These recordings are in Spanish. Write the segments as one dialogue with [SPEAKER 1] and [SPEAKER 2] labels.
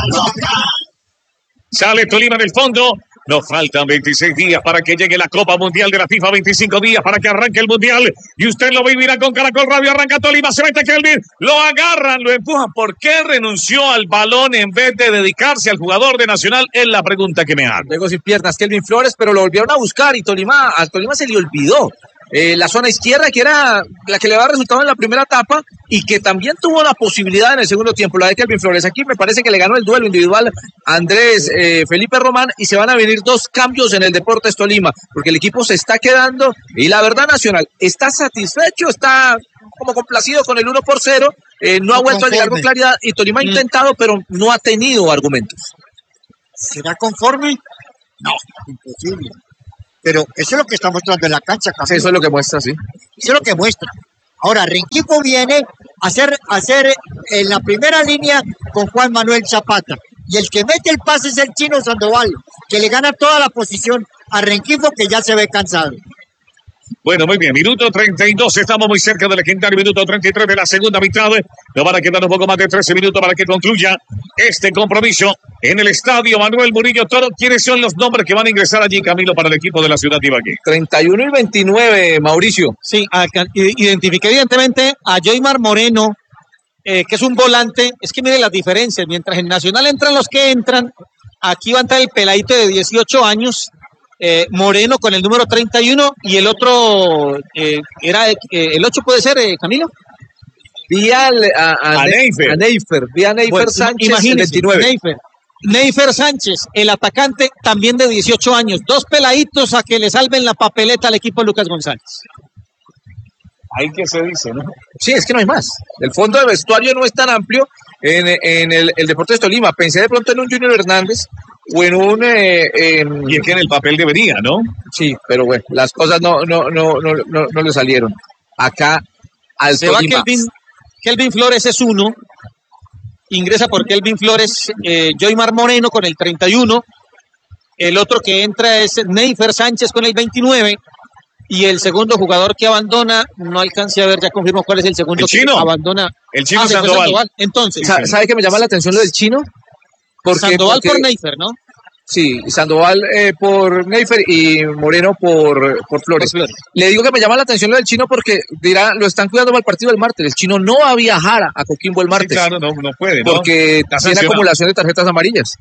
[SPEAKER 1] Sale Tolima en el fondo. Nos faltan 26 días para que llegue la Copa Mundial de la FIFA, 25 días para que arranque el Mundial. Y usted lo vivirá con Caracol Radio. Arranca Tolima, se mete Kelvin, lo agarran, lo empujan. ¿Por qué renunció al balón en vez de dedicarse al jugador de Nacional? Es la pregunta que me hago.
[SPEAKER 2] Luego sin piernas Kelvin Flores, pero lo volvieron a buscar y al Tolima se le olvidó. La zona izquierda, que era la que le había resultado en la primera etapa y que también tuvo la posibilidad en el segundo tiempo, la de Kelvin Flores. Aquí me parece que le ganó el duelo individual a Andrés Felipe Román y se van a venir 2 cambios en el Deportes Tolima, porque el equipo se está quedando y la verdad Nacional está satisfecho, está como complacido con el 1-0, no ha vuelto a llegar con claridad y Tolima ha intentado, pero no ha tenido argumentos.
[SPEAKER 3] ¿Será conforme? No, imposible. Pero eso es lo que está mostrando en la cancha,
[SPEAKER 2] Sí, eso es lo que muestra, sí.
[SPEAKER 3] Eso es lo que muestra. Ahora, Rengifo viene a hacer en la primera línea con Juan Manuel Zapata. Y el que mete el pase es el Chino Sandoval, que le gana toda la posición a Rengifo, que ya se ve cansado.
[SPEAKER 1] Bueno, muy bien, minuto 32, estamos muy cerca del legendario minuto 33 de la segunda mitad. Nos van a quedar un poco más de 13 minutos para que concluya este compromiso en el estadio Manuel Murillo Toro. ¿Quiénes son los nombres que van a ingresar allí, Camilo, para el equipo de la ciudad de Ibagué?
[SPEAKER 2] 31 y 29, Mauricio.
[SPEAKER 4] Sí, identifiqué evidentemente a Joymar Moreno, que es un volante. Es que mire las diferencias, mientras en Nacional entran los que entran, aquí va a entrar el peladito de 18 años, Moreno con el número 31 y el otro era el 8 puede ser, Camilo.
[SPEAKER 2] Vi a Neifer. Vi a Neifer
[SPEAKER 4] Bueno,
[SPEAKER 2] Sánchez,
[SPEAKER 4] imagínense,
[SPEAKER 2] 29.
[SPEAKER 4] Neifer Sánchez, el atacante también de 18 años. 2 peladitos a que le salven la papeleta al equipo de Lucas González.
[SPEAKER 1] Ahí que se dice, ¿no?
[SPEAKER 2] Sí, es que no hay más. El fondo de vestuario no es tan amplio en el Deportes Tolima. Pensé de pronto en un Junior Hernández o en un...
[SPEAKER 1] y es que en el papel debería, ¿no?
[SPEAKER 2] Sí, pero bueno, las cosas no le salieron. Acá al
[SPEAKER 4] Se
[SPEAKER 2] Tolima.
[SPEAKER 4] va Kelvin Flores es 1. Ingresa por Kelvin Flores Joymar Moreno con el 31. El otro que entra es Neifer Sánchez con el 29. Y el segundo jugador que abandona, no alcancé a ver, ya confirmo cuál es el segundo.
[SPEAKER 1] ¿El Chino?
[SPEAKER 4] Que abandona.
[SPEAKER 1] El Chino Sandoval.
[SPEAKER 4] Entonces,
[SPEAKER 2] ¿Sabe qué me llama la atención lo del Chino?
[SPEAKER 4] Sandoval por Neifer, ¿no?
[SPEAKER 2] Sí, Sandoval por Neifer y Moreno por Flores. Le digo que me llama la atención lo del Chino porque dirá, lo están cuidando para el partido del martes. El Chino no va a viajar a Coquimbo el martes.
[SPEAKER 1] Sí, claro, no puede, ¿no?
[SPEAKER 2] Porque tiene acumulación de tarjetas amarillas.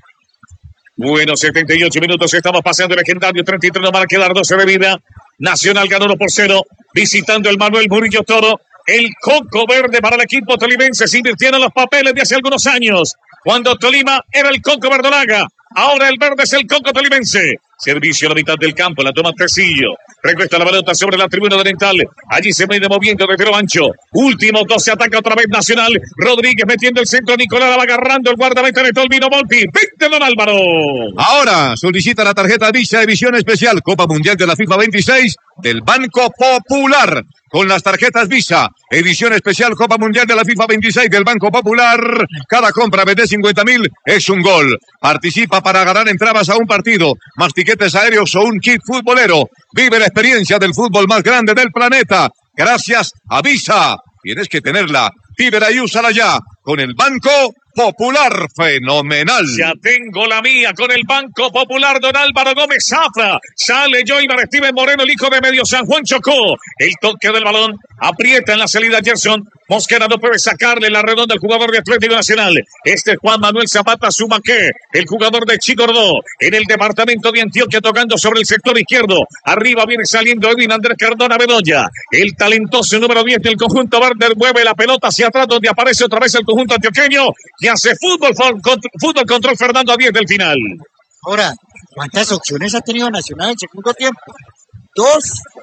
[SPEAKER 1] Bueno, 78 minutos, estamos pasando el legendario 33, nos van a quedar 12 de vida. Nacional ganó 1-0, visitando el Manuel Murillo Toro. El coco verde para el equipo tolimense. Se invirtieron los papeles de hace algunos años, cuando Tolima era el coco verdolaga. Ahora el verde es el coco tolimense. Servicio a la mitad del campo, la toma Tecillo. Recuesta la pelota sobre la tribuna oriental. Allí se viene moviendo desde lo ancho. Último 12, ataca otra vez Nacional. Rodríguez metiendo el centro. Nicolás va agarrando el guardameta de Tolvino Volpi. ¡Vente, don Álvaro!
[SPEAKER 5] Ahora solicita la tarjeta Visa Edición Especial Copa Mundial de la FIFA 26 del Banco Popular. Con las tarjetas Visa, edición especial Copa Mundial de la FIFA 26 del Banco Popular. Cada compra de 50.000 es un gol. Participa para ganar entradas a un partido, más tiquetes aéreos o un kit futbolero. Vive la experiencia del fútbol más grande del planeta. Gracias a Visa. Tienes que tenerla. Vívela y úsala ya. Con el Banco Popular, fenomenal.
[SPEAKER 1] Ya tengo la mía con el Banco Popular, don Álvaro Gómez Zafra. Sale Joymar Steven Moreno, el hijo de Medio San Juan Chocó. El toque del balón, aprieta en la salida Gerson. Mosquera no puede sacarle la redonda al jugador de Atlético Nacional. Este es Juan Manuel Zapata Sumaqué, el jugador de Chicordó, en el departamento de Antioquia, tocando sobre el sector izquierdo. Arriba viene saliendo Edwin Andrés Cardona Bedoya. El talentoso número 10 del conjunto verde mueve la pelota hacia atrás, donde aparece otra vez el conjunto antioqueño, que hace fútbol control Fernando a 10 del final.
[SPEAKER 3] Ahora, ¿cuántas opciones ha tenido Nacional en el segundo tiempo? 2,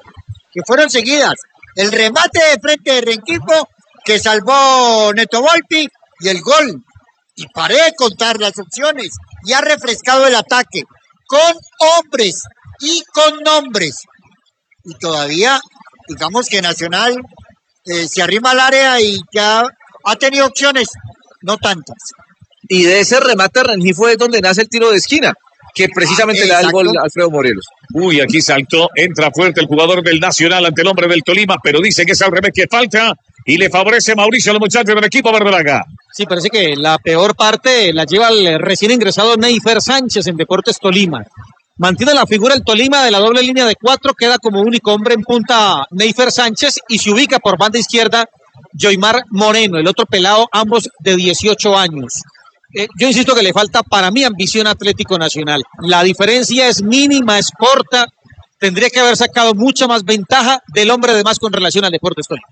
[SPEAKER 3] que fueron seguidas. El remate de frente de Rengifo, que salvó Neto Volpi, y el gol. Y paré de contar las opciones. Y ha refrescado el ataque. Con hombres y con nombres. Y todavía, digamos que Nacional se arrima al área y ya ha tenido opciones, no tantas.
[SPEAKER 2] Y de ese remate Rengifo es donde nace el tiro de esquina, que precisamente le da el gol a Alfredo Morelos.
[SPEAKER 1] Uy, aquí saltó, entra fuerte el jugador del Nacional ante el hombre del Tolima, pero dice que es al revés, que falta y le favorece Mauricio a los muchachos del equipo verdolaga.
[SPEAKER 4] Sí, parece que la peor parte la lleva el recién ingresado Neifer Sánchez en Deportes Tolima. Mantiene la figura el Tolima de la doble línea de 4, queda como único hombre en punta Neifer Sánchez y se ubica por banda izquierda Joymar Moreno, el otro pelado, ambos de 18 años. Yo insisto que le falta para mí ambición Atlético Nacional. La diferencia es mínima, es corta. Tendría que haber sacado mucha más ventaja del hombre de más con relación al Deportes Tolima.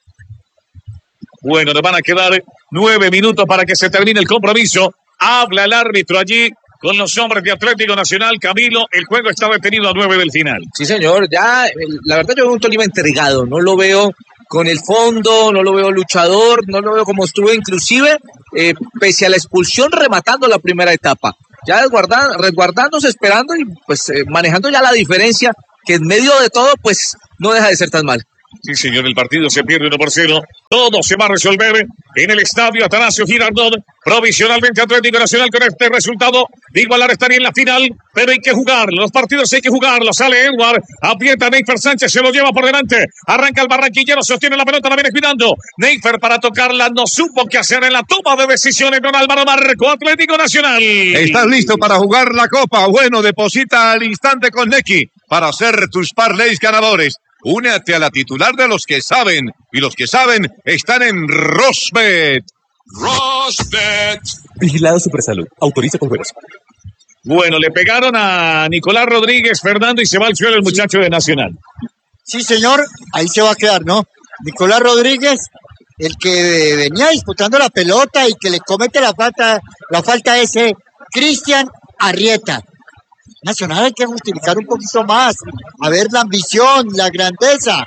[SPEAKER 1] Bueno, nos van a quedar 9 minutos para que se termine el compromiso. Habla el árbitro allí con los hombres de Atlético Nacional. Camilo, el juego está detenido a 9 del final.
[SPEAKER 2] Sí, señor. Ya, la verdad yo veo un Tolima entregado. No lo veo con el fondo, no lo veo luchador, no lo veo como estuvo inclusive, pese a la expulsión, rematando la primera etapa. Ya resguardándose, esperando y pues manejando ya la diferencia, que en medio de todo pues no deja de ser tan mal.
[SPEAKER 1] Sí, señor, el partido se pierde 1-0. Todo se va a resolver en el estadio Atanasio Girardot. Provisionalmente Atlético Nacional con este resultado de igualar estaría en la final, pero hay que jugar. Los partidos hay que jugarlos. Sale Edward, aprieta Neifer Sánchez, se lo lleva por delante. Arranca el barranquillero, sostiene la pelota, la viene cuidando. Neifer para tocarla, no supo qué hacer en la toma de decisiones. Don Álvaro marcó Atlético Nacional.
[SPEAKER 5] ¿Estás listo para jugar la Copa? Bueno, deposita al instante con Nequi para hacer tus parlays ganadores. Únete a la titular de los que saben, y los que saben están en Rosbet. Rosbet.
[SPEAKER 6] Vigilado Supersalud. Autoriza con juegos.
[SPEAKER 1] Bueno, le pegaron a Nicolás Rodríguez, Fernando, y se va al suelo el muchacho de Nacional.
[SPEAKER 3] Sí, señor, ahí se va a quedar, ¿no? Nicolás Rodríguez, el que venía disputando la pelota y que le comete la falta a ese Cristian Arrieta. Nacional hay que justificar un poquito más, a ver la ambición, la grandeza.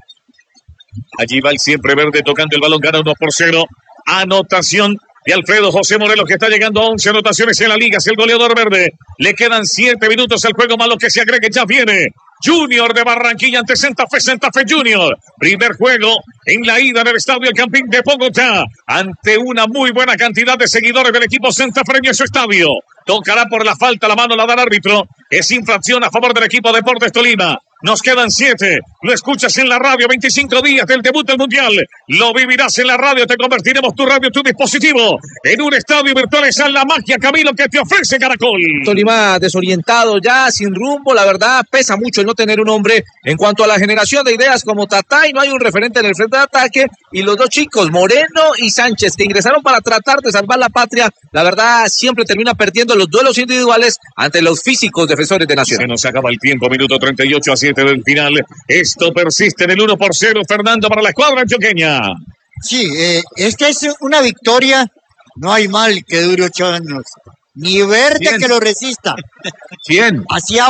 [SPEAKER 1] Allí va el siempre verde tocando el balón, gana 1-0. Anotación de Alfredo José Morelos, que está llegando a 11 anotaciones en la liga, es el goleador verde. Le quedan 7 minutos al juego, más lo que se agregue, ya viene Junior de Barranquilla ante Santa Fe Junior. Primer juego en la ida del Estadio El Campín de Bogotá, ante una muy buena cantidad de seguidores del equipo santafreño en su estadio. Tocará por la falta, la mano la da el árbitro. Es infracción a favor del equipo Deportes Tolima. Nos quedan 7. Lo escuchas en la radio, 25 días del debut del Mundial. Lo vivirás en la radio, te convertiremos tu radio, tu dispositivo, en un estadio virtual. Esa es la magia, Camilo, que te ofrece Caracol.
[SPEAKER 2] Tolima desorientado, ya sin rumbo, la verdad pesa mucho el no tener un hombre en cuanto a la generación de ideas como Tatá, y no hay un referente en el frente de ataque, y los dos chicos, Moreno y Sánchez, que ingresaron para tratar de salvar la patria, la verdad siempre termina perdiendo los duelos individuales ante los físicos defensores de Nacional.
[SPEAKER 1] Se nos acaba el tiempo, minuto 38-7 del final. Esto persiste en el 1-0, Fernando, para la escuadra antioqueña.
[SPEAKER 3] Sí, esta es una victoria, no hay mal que dure 8 años, ni verde
[SPEAKER 2] 100.
[SPEAKER 3] que lo resista.
[SPEAKER 2] 100.
[SPEAKER 3] Hacía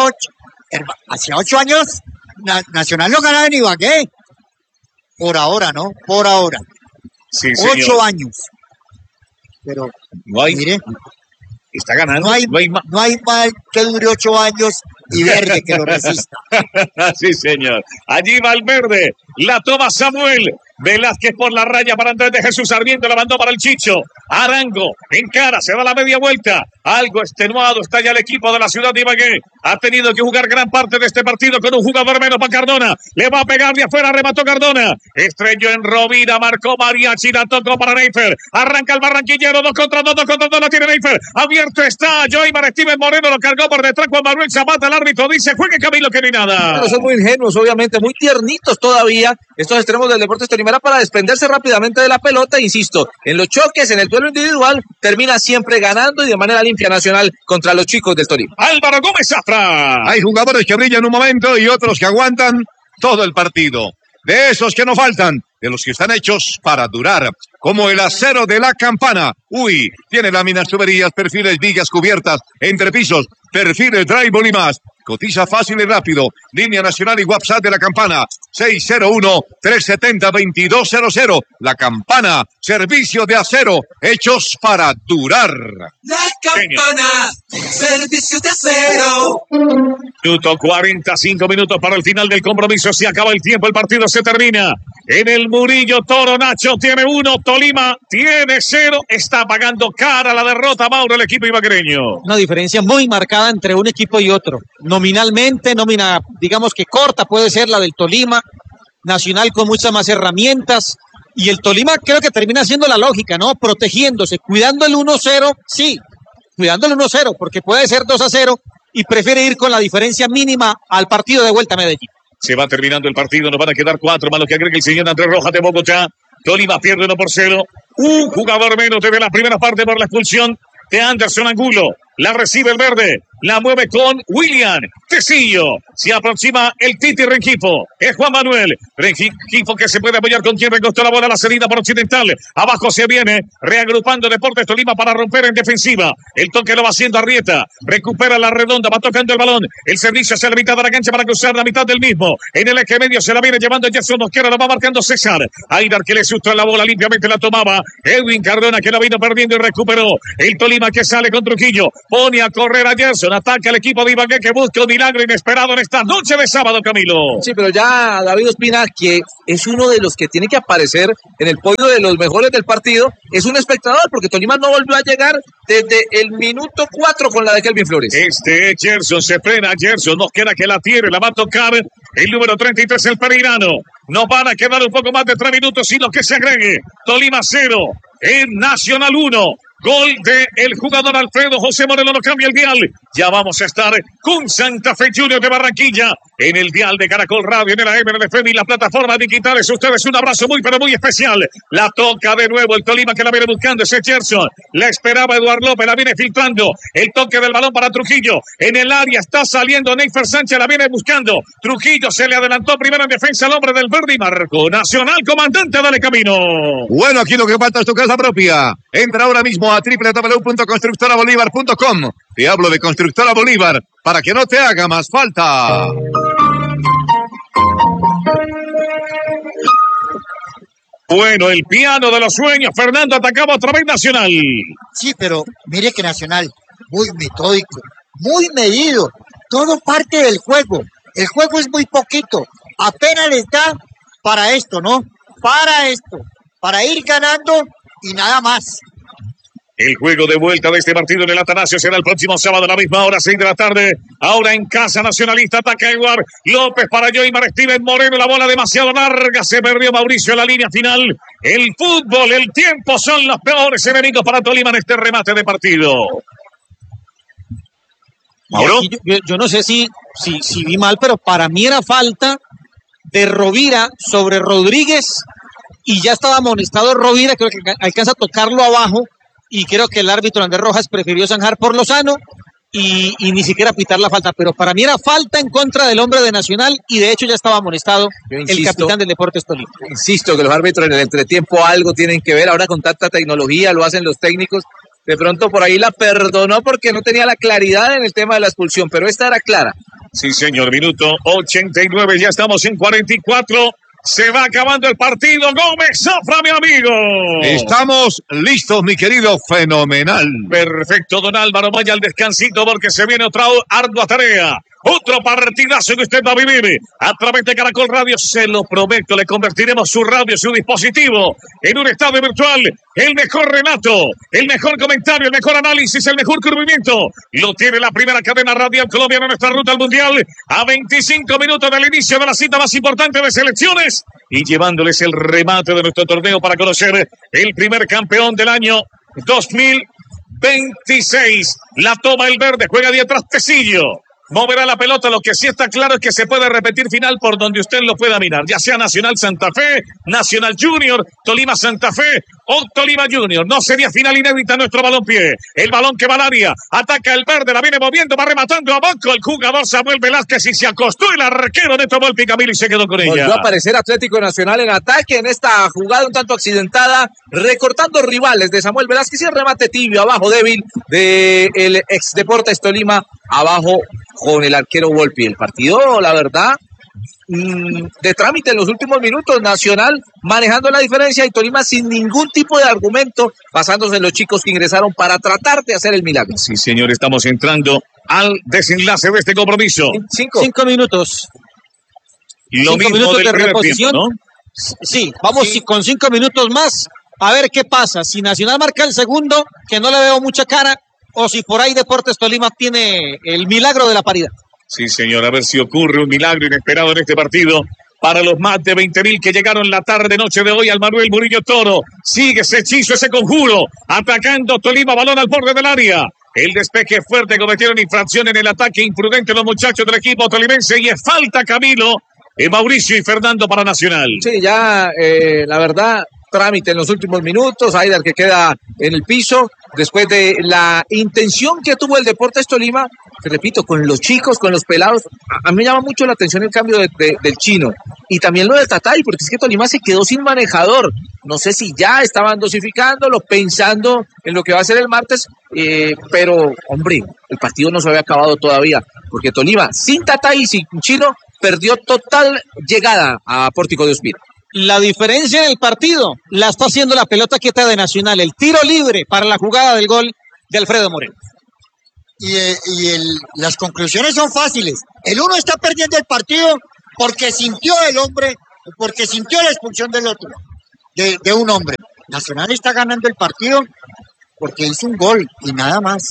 [SPEAKER 3] 8 años, Nacional no ganaba en Ibagué. Por ahora, ¿no? Por ahora.
[SPEAKER 1] Sí, señor.
[SPEAKER 3] 8 años. Pero,
[SPEAKER 1] No hay,
[SPEAKER 3] mire,
[SPEAKER 1] está ganando.
[SPEAKER 3] no hay mal que dure 8 años y verde que lo resista.
[SPEAKER 1] Sí, señor. Allí va el verde. La toma Samuel Velázquez por la raya para Andrés de Jesús Sarmiento. La mandó para el Chicho. Arango en cara, se da la media vuelta. Algo extenuado está ya el equipo de la ciudad de Ibagué. Ha tenido que jugar gran parte de este partido con un jugador menos para Cardona. Le va a pegar de afuera, remató Cardona. Estrelló en Rovira, marcó Mariachi, la tocó para Neifer. Arranca el barranquillero, 2 contra 2, la tiene Neifer. Abierto está Joymar Steven Moreno, lo cargó por detrás Juan Manuel Zapata. El árbitro dice, juegue Camilo, que ni nada.
[SPEAKER 2] Pero son muy ingenuos, obviamente, muy tiernitos todavía estos extremos del Deportes Tolima para desprenderse rápidamente de la pelota. Insisto, en los choques, en el duelo individual, termina siempre ganando y de manera limpia Nacional contra los chicos del Tolima.
[SPEAKER 1] Álvaro Gómez Zafra.
[SPEAKER 5] Hay jugadores que brillan un momento y otros que aguantan todo el partido. De esos que no faltan, de los que están hechos para durar, como el acero de la Campana. Uy, tiene láminas, tuberías, perfiles, vigas, cubiertas, entrepisos, perfiles, drywall y más. Cotiza fácil y rápido. Línea nacional y WhatsApp de la Campana. 601-370-2200. La Campana. Servicio de acero. Hechos para durar.
[SPEAKER 7] La Campana. Servicio de acero.
[SPEAKER 1] Minuto 45 minutos para el final del compromiso. Se acaba el tiempo. El partido se termina. En el Murillo Toro, Nacho tiene 1. Tolima tiene 0. Está pagando cara la derrota, Mauro, el equipo ibaguereño.
[SPEAKER 4] Una diferencia muy marcada entre un equipo y otro. Nominalmente, digamos que corta puede ser la del Tolima. Nacional con muchas más herramientas. Y el Tolima creo que termina siendo la lógica, ¿no? Protegiéndose, cuidando el 1-0, sí, cuidando el 1-0, porque puede ser 2-0 y prefiere ir con la diferencia mínima al partido de vuelta a Medellín.
[SPEAKER 1] Se va terminando el partido, nos van a quedar 4 más lo que agrega el señor Andrés Rojas de Bogotá. Tolima pierde 1-0. Un jugador menos desde la primera parte por la expulsión de Anderson Angulo. La recibe el verde, la mueve con William Tecillo. Se aproxima el Titi Rengifo. Es Juan Manuel Rengifo que se puede apoyar con quien recostó la bola a la salida por Occidental. Abajo se viene reagrupando Deportes Tolima para romper en defensiva. El toque lo va haciendo Arrieta. Recupera la redonda, va tocando el balón. El servicio hacia la mitad de la cancha para cruzar la mitad del mismo. En el eje medio se la viene llevando Gerson Mosquera, lo va marcando César. Aidar que le sustó la bola, limpiamente la tomaba. Edwin Cardona que la vino perdiendo y recuperó. El Tolima que sale con Trujillo. Pone a correr a Gerson, ataca el equipo de Ibagué que busca un milagro inesperado en esta noche de sábado, Camilo.
[SPEAKER 2] Sí, pero ya David Ospina, que es uno de los que tiene que aparecer en el podio de los mejores del partido, es un espectador, porque Tolima no volvió a llegar desde el minuto 4 con la de Kelvin Flores.
[SPEAKER 1] Gerson se frena, Gerson Mosquera que la tiene, la va a tocar el número 33, el pereirano. Nos van a quedar un poco más de 3 minutos y lo que se agregue. Tolima 0, en Nacional 1. Gol de el jugador Alfredo José Moreno, no cambia el dial. Ya vamos a estar con Santa Fe Junior de Barranquilla en el dial de Caracol Radio, en el AM, en el FM y la plataforma digitales. Ustedes un abrazo muy pero muy especial. La toca de nuevo el Tolima que la viene buscando, ese Gerson. La esperaba Eduardo López, la viene filtrando. El toque del balón para Trujillo. En el área está saliendo Neyfer Sánchez, la viene buscando. Trujillo se le adelantó primero en defensa al hombre del verde y marcó. Nacional, comandante, dale camino.
[SPEAKER 5] Bueno, aquí lo que falta es tu casa propia. Entra ahora mismo a www.constructorabolívar.com. Te hablo de Constructora Bolívar para que no te haga más falta.
[SPEAKER 1] Bueno, el piano de los sueños. Fernando atacaba otra vez Nacional.
[SPEAKER 3] Sí, pero mire que Nacional, muy metódico, muy medido. Todo parte del juego. El juego es muy poquito. Apenas les da para esto, ¿no? Para esto. Para ir ganando y nada más.
[SPEAKER 1] El juego de vuelta de este partido en el Atanasio será el próximo sábado a la misma hora, 6 de la tarde. Ahora en casa Nacionalista, ataca Eduard López para Joymar Steven Moreno. La bola demasiado larga, se perdió Mauricio en la línea final. El fútbol, el tiempo son los peores enemigos para Tolima en este remate de partido.
[SPEAKER 4] Mauro. Yo no sé si vi mal, pero para mí era falta de Rovira sobre Rodríguez y ya estaba amonestado Rovira, creo que alcanza a tocarlo abajo. Y creo que el árbitro Andrés Rojas prefirió zanjar por Lozano y ni siquiera pitar la falta. Pero para mí era falta en contra del hombre de Nacional y de hecho ya estaba amonestado el capitán del Deportes Tolima.
[SPEAKER 2] Insisto que los árbitros en el entretiempo algo tienen que ver. Ahora con tanta tecnología lo hacen los técnicos. De pronto por ahí la perdonó porque no tenía la claridad en el tema de la expulsión. Pero esta era clara.
[SPEAKER 1] Sí, señor. Minuto 89. Ya estamos en 44. Se va acabando el partido. Gómez Zafra, mi amigo.
[SPEAKER 5] Estamos listos, mi querido Fenomenal.
[SPEAKER 1] Perfecto, don Álvaro. Vaya al descansito porque se viene otra ardua tarea. Otro partidazo que usted va a vivir a través de Caracol Radio. Se lo prometo, le convertiremos su radio, su dispositivo en un estadio virtual. El mejor relato, el mejor comentario, el mejor análisis, el mejor cubrimiento. Lo tiene la primera cadena radial colombiana en nuestra ruta al Mundial. A 25 minutos del inicio de la cita más importante de selecciones. Y llevándoles el remate de nuestro torneo para conocer el primer campeón del año 2026. La toma el verde, juega de atrás Tecillo. Moverá la pelota, lo que sí está claro es que se puede repetir final por donde usted lo pueda mirar, ya sea Nacional Santa Fe, Nacional Junior, Tolima Santa Fe o Tolima Junior. No sería final inédita nuestro balompié. El balón que va al área, ataca el verde, la viene moviendo, va rematando a Boco el jugador Samuel Velázquez y se acostó el arquero Neto Volpi, Camilo, y se quedó con ella.
[SPEAKER 2] Volvió a aparecer Atlético Nacional en ataque en esta jugada un tanto accidentada, recortando rivales de Samuel Velázquez y el remate tibio, abajo débil del ex Deportes Tolima, abajo con el arquero Volpi. El partido, la verdad, de trámite en los últimos minutos. Nacional manejando la diferencia y Tolima sin ningún tipo de argumento, basándose en los chicos que ingresaron para tratar de hacer el milagro.
[SPEAKER 1] Sí, señor, estamos entrando al desenlace de este compromiso.
[SPEAKER 4] 5 minutos.
[SPEAKER 1] Lo
[SPEAKER 4] 5
[SPEAKER 1] mismo
[SPEAKER 4] minutos
[SPEAKER 1] del
[SPEAKER 4] de
[SPEAKER 1] primer
[SPEAKER 4] reposición,
[SPEAKER 1] tiempo, ¿no?
[SPEAKER 4] Sí, vamos con 5 minutos más a ver qué pasa. Si Nacional marca el segundo, que no le veo mucha cara, o si por ahí Deportes Tolima tiene el milagro de la paridad.
[SPEAKER 1] Sí, señor, a ver si ocurre un milagro inesperado en este partido para los más de 20.000 que llegaron la tarde-noche de hoy al Manuel Murillo Toro. Sigue ese hechizo, ese conjuro, atacando Tolima, balón al borde del área. El despeje fuerte, cometieron infracción en el ataque imprudente los muchachos del equipo tolimense y es falta, Camilo, Mauricio y Fernando para Nacional.
[SPEAKER 2] Sí, ya la verdad, trámite en los últimos minutos, Aidar que queda en el piso, después de la intención que tuvo el Deportes Tolima, te repito, con los chicos, con los pelados. A mí me llama mucho la atención el cambio del chino y también lo de Tatay, porque es que Tolima se quedó sin manejador. No sé si ya estaban dosificándolo, pensando en lo que va a ser el martes, pero hombre, el partido no se había acabado todavía, porque Tolima sin Tatay y sin chino perdió total llegada a Pórtico de Ospina.
[SPEAKER 4] La diferencia en el partido la está haciendo la pelota quieta de Nacional, el tiro libre para la jugada del gol de Alfredo Moreno.
[SPEAKER 3] Las conclusiones son fáciles. El uno está perdiendo el partido porque sintió el hombre, porque sintió la expulsión del otro, de un hombre. Nacional está ganando el partido porque hizo un gol y nada más.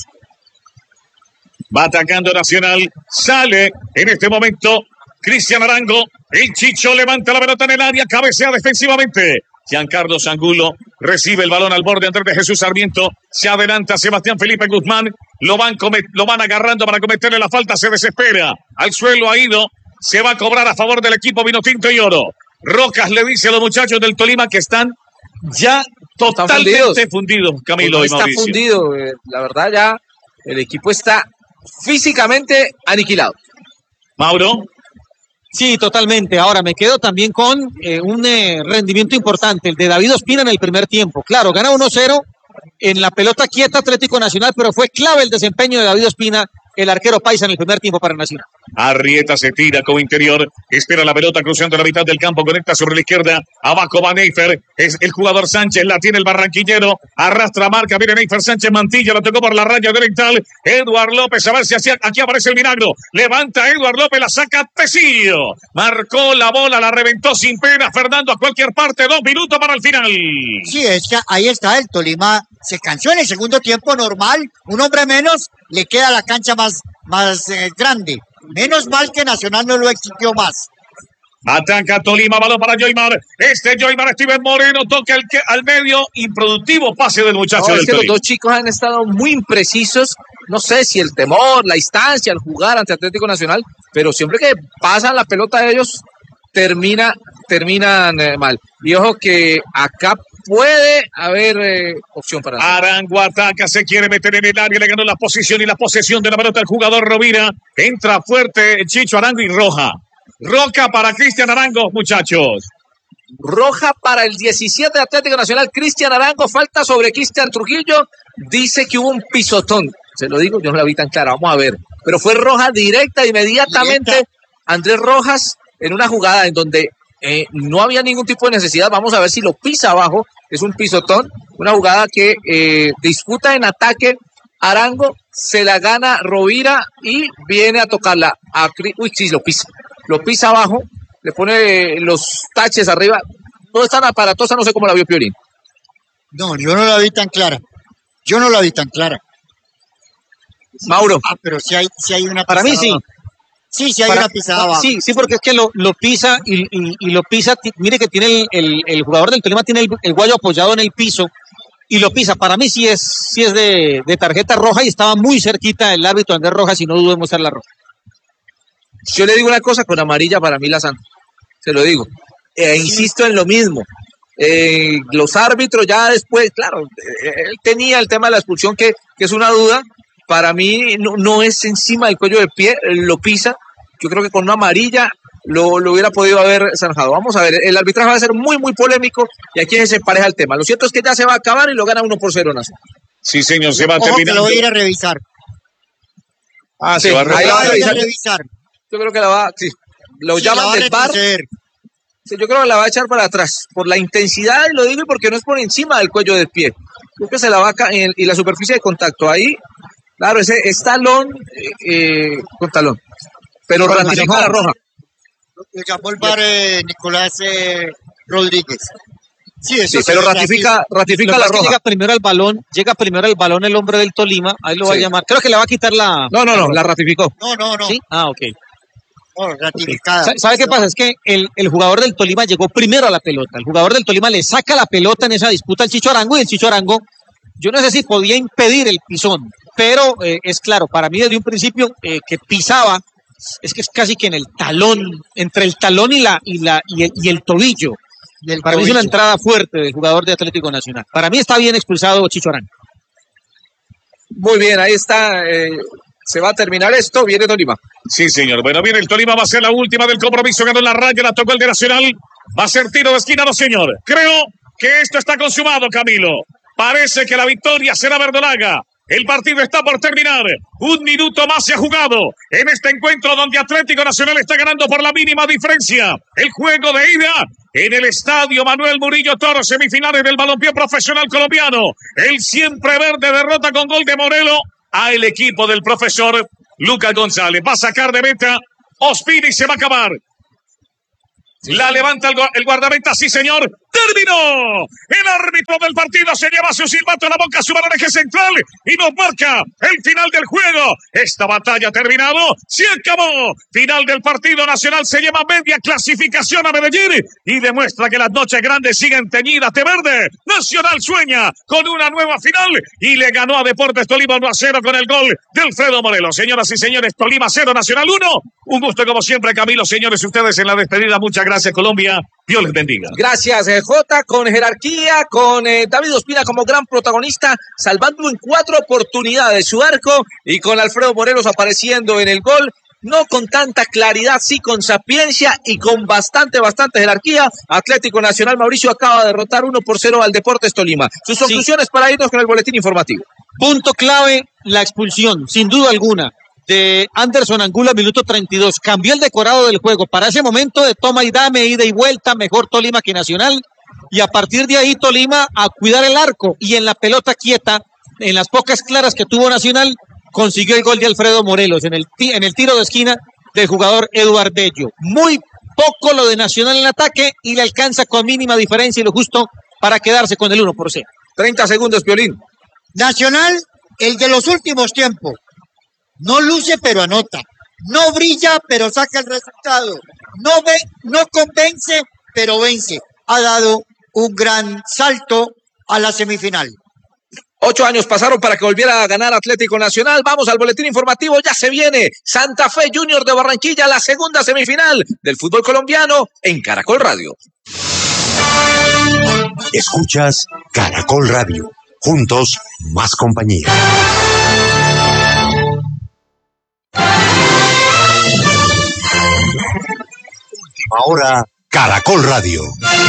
[SPEAKER 1] Va atacando Nacional, sale en este momento Cristian Arango, el Chicho levanta la pelota en el área, cabecea defensivamente. Giancarlo Angulo recibe el balón al borde Andrés de Jesús Sarmiento, se adelanta Sebastián Felipe Guzmán, lo van agarrando para cometerle la falta, se desespera, al suelo ha ido, se va a cobrar a favor del equipo Vinotinto y Oro. Rocas le dice a los muchachos del Tolima que están ya totalmente fundidos, Camilo y Mauricio.
[SPEAKER 2] Está fundido, la verdad ya el equipo está físicamente aniquilado.
[SPEAKER 1] Mauro.
[SPEAKER 4] Sí, totalmente. Ahora me quedo también con un rendimiento importante, el de David Ospina en el primer tiempo. Claro, gana 1-0 en la pelota quieta Atlético Nacional, pero fue clave el desempeño de David Ospina, el arquero paisa en el primer tiempo para Nacional.
[SPEAKER 1] Arrieta se tira como interior, espera la pelota cruzando la mitad del campo, conecta sobre la izquierda, abajo va Neifer, es el jugador Sánchez, la tiene el barranquillero, arrastra marca, viene Neifer Sánchez, Mantilla, lo tocó por la raya directal, Eduard López, a ver si aquí aparece el milagro, levanta Eduard López, la saca Tecillo, marcó la bola, la reventó sin pena, Fernando a cualquier parte, 2 minutos para el final.
[SPEAKER 3] Sí, es que ahí está, el Tolima se cansó en el segundo tiempo normal, un hombre menos, le queda la cancha más grande. Menos mal que Nacional no lo exigió más.
[SPEAKER 1] Ataca Tolima, balón para Joymar. Joymar Steven Moreno toca al medio. Improductivo pase del muchacho del Tolima.
[SPEAKER 2] Los dos chicos han estado muy imprecisos. No sé si el temor, la instancia al jugar ante Atlético Nacional, pero siempre que pasan la pelota de ellos, terminan mal. Y ojo que acá puede haber opción para eso.
[SPEAKER 1] Arango ataca, se quiere meter en el área, le ganó la posición y la posesión de la pelota al jugador Rovira. Entra fuerte Chicho Arango y roja. Roja para Cristian Arango, muchachos.
[SPEAKER 2] Roja para el 17 de Atlético Nacional, Cristian Arango, falta sobre Cristian Trujillo. Dice que hubo un pisotón. Se lo digo, yo no la vi tan clara, vamos a ver. Pero fue roja directa, inmediatamente. Andrés Rojas en una jugada en donde no había ningún tipo de necesidad. Vamos a ver si lo pisa abajo. Es un pisotón, una jugada que disputa en ataque Arango, se la gana Rovira y viene a tocarla. Uy, sí, lo pisa abajo, le pone los taches arriba. Todo es tan aparatosa, no sé cómo la vio Piorín.
[SPEAKER 3] No, yo no la vi tan clara.
[SPEAKER 2] Mauro.
[SPEAKER 3] Pero sí hay una
[SPEAKER 4] para mí sí.
[SPEAKER 3] Sí, hay una pisada abajo.
[SPEAKER 4] Sí, porque es que lo pisa y lo pisa. Mire que tiene el jugador del Tolima tiene el guayo apoyado en el piso y lo pisa. Para mí sí es de tarjeta roja y estaba muy cerquita el árbitro Andrés Rojas y no dudo en mostrar la roja.
[SPEAKER 2] Yo le digo una cosa, con amarilla para mí la Santa. Se lo digo. Insisto en lo mismo. Los árbitros ya después, claro, él tenía el tema de la expulsión que es una duda. Para mí no es encima del cuello de pie, lo pisa. Yo creo que con una amarilla lo hubiera podido haber zanjado. Vamos a ver, el arbitraje va a ser muy, muy polémico y aquí se pareja el tema. Lo cierto es que ya se va a acabar y lo gana 1-0 Nacional.
[SPEAKER 1] Sí, señor, se va a
[SPEAKER 3] terminar. Lo voy a ir a revisar.
[SPEAKER 1] Se va a
[SPEAKER 3] revisar.
[SPEAKER 2] Yo creo que la va, sí. Lo llaman del VAR. Sí, yo creo que la va a echar para atrás. Por la intensidad, y lo digo porque no es por encima del cuello del pie. Creo que se la va a caer y la superficie de contacto ahí. Claro, ese es talón con talón. Pero ratifica la roja.
[SPEAKER 3] Lo llamó el VAR Nicolás Rodríguez.
[SPEAKER 2] Sí, pero ratifica la roja.
[SPEAKER 4] Llega primero al balón el hombre del Tolima, ahí lo va a llamar. Creo que le va a quitar la...
[SPEAKER 2] No, la ratificó.
[SPEAKER 3] No.
[SPEAKER 4] ¿Sí? Ah, ok.
[SPEAKER 3] Ratificada.
[SPEAKER 4] ¿Sabe qué pasa? Es que el jugador del Tolima llegó primero a la pelota. El jugador del Tolima le saca la pelota en esa disputa al Chicho Arango y el Chicho Arango, yo no sé si podía impedir el pisón, pero es claro, para mí desde un principio que pisaba, es que es casi que en el talón, entre el talón y el tobillo. Para mí es una entrada fuerte del jugador de Atlético Nacional. Para mí está bien expulsado Chicho Arango.
[SPEAKER 2] Muy bien, ahí está. Se va a terminar esto. Viene Tolima.
[SPEAKER 1] Sí, señor. Bueno, viene el Tolima. Va a ser la última del compromiso. Ganó la raya, la tocó el de Nacional. Va a ser tiro de esquina, no, señor. Creo que esto está consumado, Camilo. Parece que la victoria será verdolaga. El partido está por terminar. Un minuto más se ha jugado en este encuentro donde Atlético Nacional está ganando por la mínima diferencia. El juego de ida en el estadio Manuel Murillo Toro, semifinales del balompié profesional colombiano. El siempre verde derrota con gol de Morelo al equipo del profesor Lucas González. Va a sacar de meta Ospina y se va a acabar. La levanta el guardameta, sí señor. ¡Terminó! El árbitro del partido se lleva su silbato a la boca, su balón eje central y nos marca el final del juego. Esta batalla ha terminado, se acabó. Final del partido. Nacional se lleva media clasificación a Medellín y demuestra que las noches grandes siguen teñidas de verde. Nacional sueña con una nueva final y le ganó a Deportes Tolima 1-0 con el gol de Alfredo Morelos. Señoras y señores, Tolima 0, Nacional 1. Un gusto como siempre, Camilo, señores, ustedes en la despedida. Muchas gracias, Colombia. Dios les bendiga.
[SPEAKER 2] Gracias, Jota, con jerarquía, con David Ospina como gran protagonista, salvando en 4 oportunidades su arco y con Alfredo Morelos apareciendo en el gol. No con tanta claridad, sí con sapiencia y con bastante jerarquía. Atlético Nacional, Mauricio, acaba de derrotar 1-0 al Deportes Tolima. Sus conclusiones para irnos con el boletín informativo.
[SPEAKER 4] Punto clave, la expulsión, sin duda alguna, de Anderson Angulo, minuto 32. Cambió el decorado del juego. Para ese momento de toma y dame, ida y vuelta, mejor Tolima que Nacional. Y a partir de ahí Tolima a cuidar el arco. Y en la pelota quieta, en las pocas claras que tuvo Nacional, consiguió el gol de Alfredo Morelos en el tiro de esquina del jugador Eduard Bello. Muy poco lo de Nacional en el ataque y le alcanza con mínima diferencia y lo justo para quedarse con el 1-0.
[SPEAKER 2] 30 segundos, Piolín.
[SPEAKER 3] Nacional, el de los últimos tiempos. No luce, pero anota. No brilla, pero saca el resultado. No convence, pero vence. Ha dado un gran salto a la semifinal.
[SPEAKER 2] 8 años pasaron para que volviera a ganar Atlético Nacional. Vamos al boletín informativo, ya se viene Santa Fe Junior de Barranquilla, la segunda semifinal del fútbol colombiano en Caracol Radio.
[SPEAKER 8] Escuchas Caracol Radio. Juntos, más compañía. Última hora, Caracol Radio.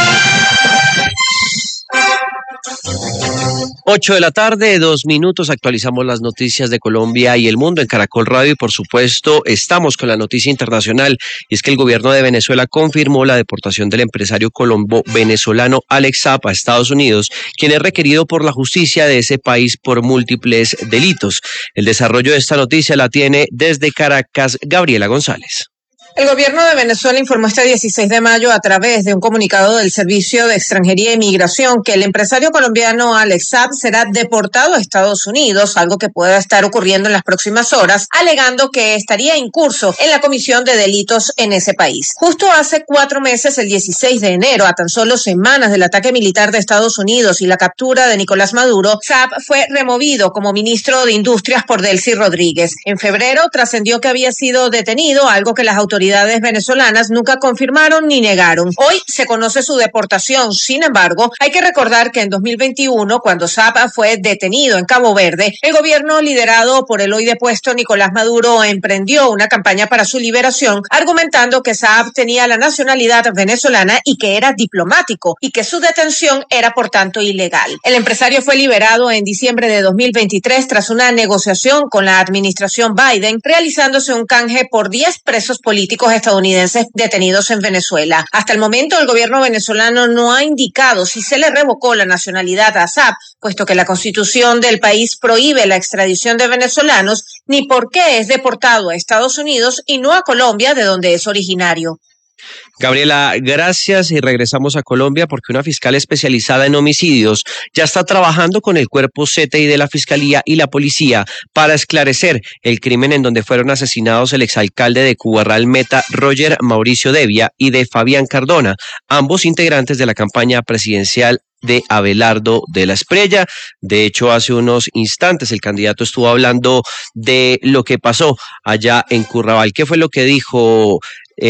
[SPEAKER 9] 8 de la tarde, 2 minutos, actualizamos las noticias de Colombia y el mundo en Caracol Radio y por supuesto estamos con la noticia internacional y es que el gobierno de Venezuela confirmó la deportación del empresario colombo-venezolano Alex Saab a Estados Unidos, quien es requerido por la justicia de ese país por múltiples delitos. El desarrollo de esta noticia la tiene desde Caracas Gabriela González.
[SPEAKER 10] El gobierno de Venezuela informó este 16 de mayo a través de un comunicado del Servicio de Extranjería e Migración que el empresario colombiano Alex Saab será deportado a Estados Unidos, algo que pueda estar ocurriendo en las próximas horas, alegando que estaría incurso en la comisión de delitos en ese país. Justo hace 4 meses, el 16 de enero, a tan solo semanas del ataque militar de Estados Unidos y la captura de Nicolás Maduro, Saab fue removido como ministro de Industrias por Delcy Rodríguez. En febrero trascendió que había sido detenido, algo que las autoridades venezolanas nunca confirmaron ni negaron. Hoy se conoce su deportación. Sin embargo, hay que recordar que en 2021, cuando Saab fue detenido en Cabo Verde, el gobierno liderado por el hoy depuesto Nicolás Maduro emprendió una campaña para su liberación, argumentando que Saab tenía la nacionalidad venezolana y que era diplomático y que su detención era por tanto ilegal. El empresario fue liberado en diciembre de 2023 tras una negociación con la administración Biden, realizándose un canje por 10 presos políticos estadounidenses detenidos en Venezuela. Hasta el momento, el gobierno venezolano no ha indicado si se le revocó la nacionalidad a Saab, puesto que la constitución del país prohíbe la extradición de venezolanos, ni por qué es deportado a Estados Unidos y no a Colombia, de donde es originario.
[SPEAKER 9] Gabriela, gracias y regresamos a Colombia porque una fiscal especializada en homicidios ya está trabajando con el cuerpo CTI de la Fiscalía y la Policía para esclarecer el crimen en donde fueron asesinados el exalcalde de Cubarral Meta, Roger Mauricio Devia, y de Fabián Cardona, ambos integrantes de la campaña presidencial de Abelardo de la Espriella. De hecho, hace unos instantes el candidato estuvo hablando de lo que pasó allá en Currabal. ¿Qué fue lo que dijo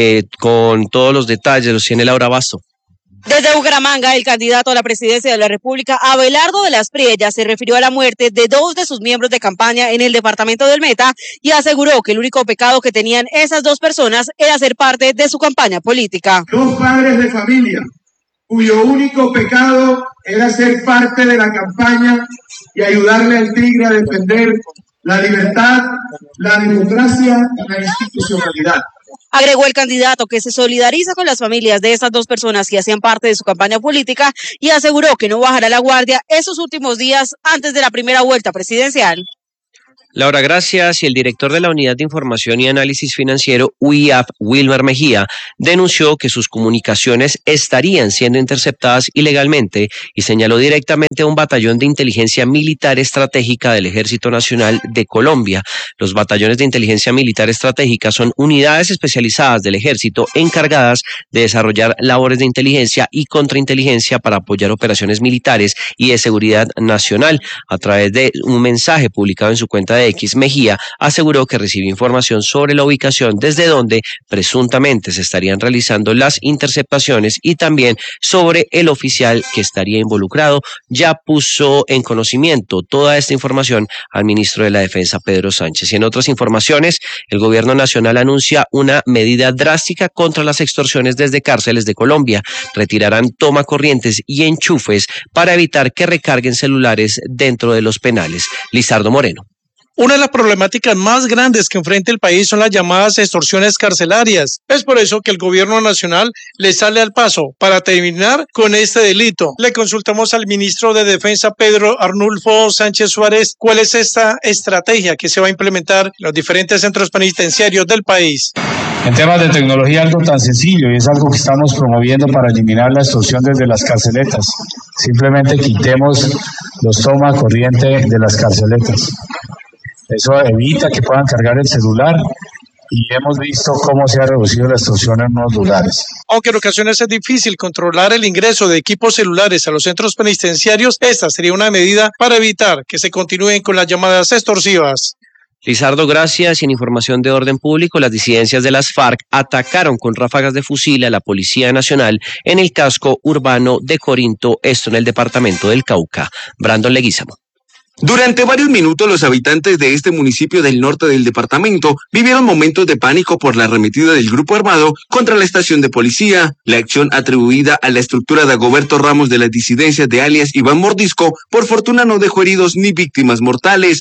[SPEAKER 9] con todos los detalles? Los tiene Laura Basto.
[SPEAKER 11] Desde Bucaramanga, el candidato a la presidencia de la República, Abelardo de la Espriella, se refirió a la muerte de 2 de sus miembros de campaña en el departamento del Meta y aseguró que el único pecado que tenían esas 2 personas era ser parte de su campaña política.
[SPEAKER 12] 2 padres de familia cuyo único pecado era ser parte de la campaña y ayudarle al Tigre a defender la libertad, la democracia y la institucionalidad.
[SPEAKER 11] Agregó el candidato que se solidariza con las familias de esas 2 personas que hacían parte de su campaña política y aseguró que no bajará la guardia esos últimos días antes de la primera vuelta presidencial.
[SPEAKER 9] Laura, gracias. Y el director de la Unidad de Información y Análisis Financiero, UIAF, Wilmer Mejía, denunció que sus comunicaciones estarían siendo interceptadas ilegalmente y señaló directamente a un batallón de inteligencia militar estratégica del Ejército Nacional de Colombia. Los batallones de inteligencia militar estratégica son unidades especializadas del Ejército encargadas de desarrollar labores de inteligencia y contrainteligencia para apoyar operaciones militares y de seguridad nacional. A través de un mensaje publicado en su cuenta de X, Mejía aseguró que recibió información sobre la ubicación desde donde presuntamente se estarían realizando las interceptaciones y también sobre el oficial que estaría involucrado. Ya puso en conocimiento toda esta información al ministro de la Defensa, Pedro Sánchez. Y en otras informaciones, el gobierno nacional anuncia una medida drástica contra las extorsiones desde cárceles de Colombia. Retirarán tomacorrientes y enchufes para evitar que recarguen celulares dentro de los penales. Lizardo Moreno.
[SPEAKER 13] Una de las problemáticas más grandes que enfrenta el país son las llamadas extorsiones carcelarias. Es por eso que el gobierno nacional le sale al paso para terminar con este delito. Le consultamos al ministro de Defensa, Pedro Arnulfo Sánchez Suárez, cuál es esta estrategia que se va a implementar en los diferentes centros penitenciarios del país.
[SPEAKER 14] En temas de tecnología, algo tan sencillo y es algo que estamos promoviendo para eliminar la extorsión desde las carceletas. Simplemente quitemos los toma corriente de las carceletas. Eso evita que puedan cargar el celular y hemos visto cómo se ha reducido la extorsión en unos lugares.
[SPEAKER 13] Aunque en ocasiones es difícil controlar el ingreso de equipos celulares a los centros penitenciarios, esta sería una medida para evitar que se continúen con las llamadas extorsivas.
[SPEAKER 9] Lizardo, gracias. Y en información de orden público, las disidencias de las FARC atacaron con ráfagas de fusil a la Policía Nacional en el casco urbano de Corinto, esto en el departamento del Cauca. Brandon Leguízamo.
[SPEAKER 15] Durante varios minutos los habitantes de este municipio del norte del departamento vivieron momentos de pánico por la arremetida del grupo armado contra la estación de policía. La acción atribuida a la estructura de Agoberto Ramos de las disidencias de alias Iván Mordisco, por fortuna no dejó heridos ni víctimas mortales.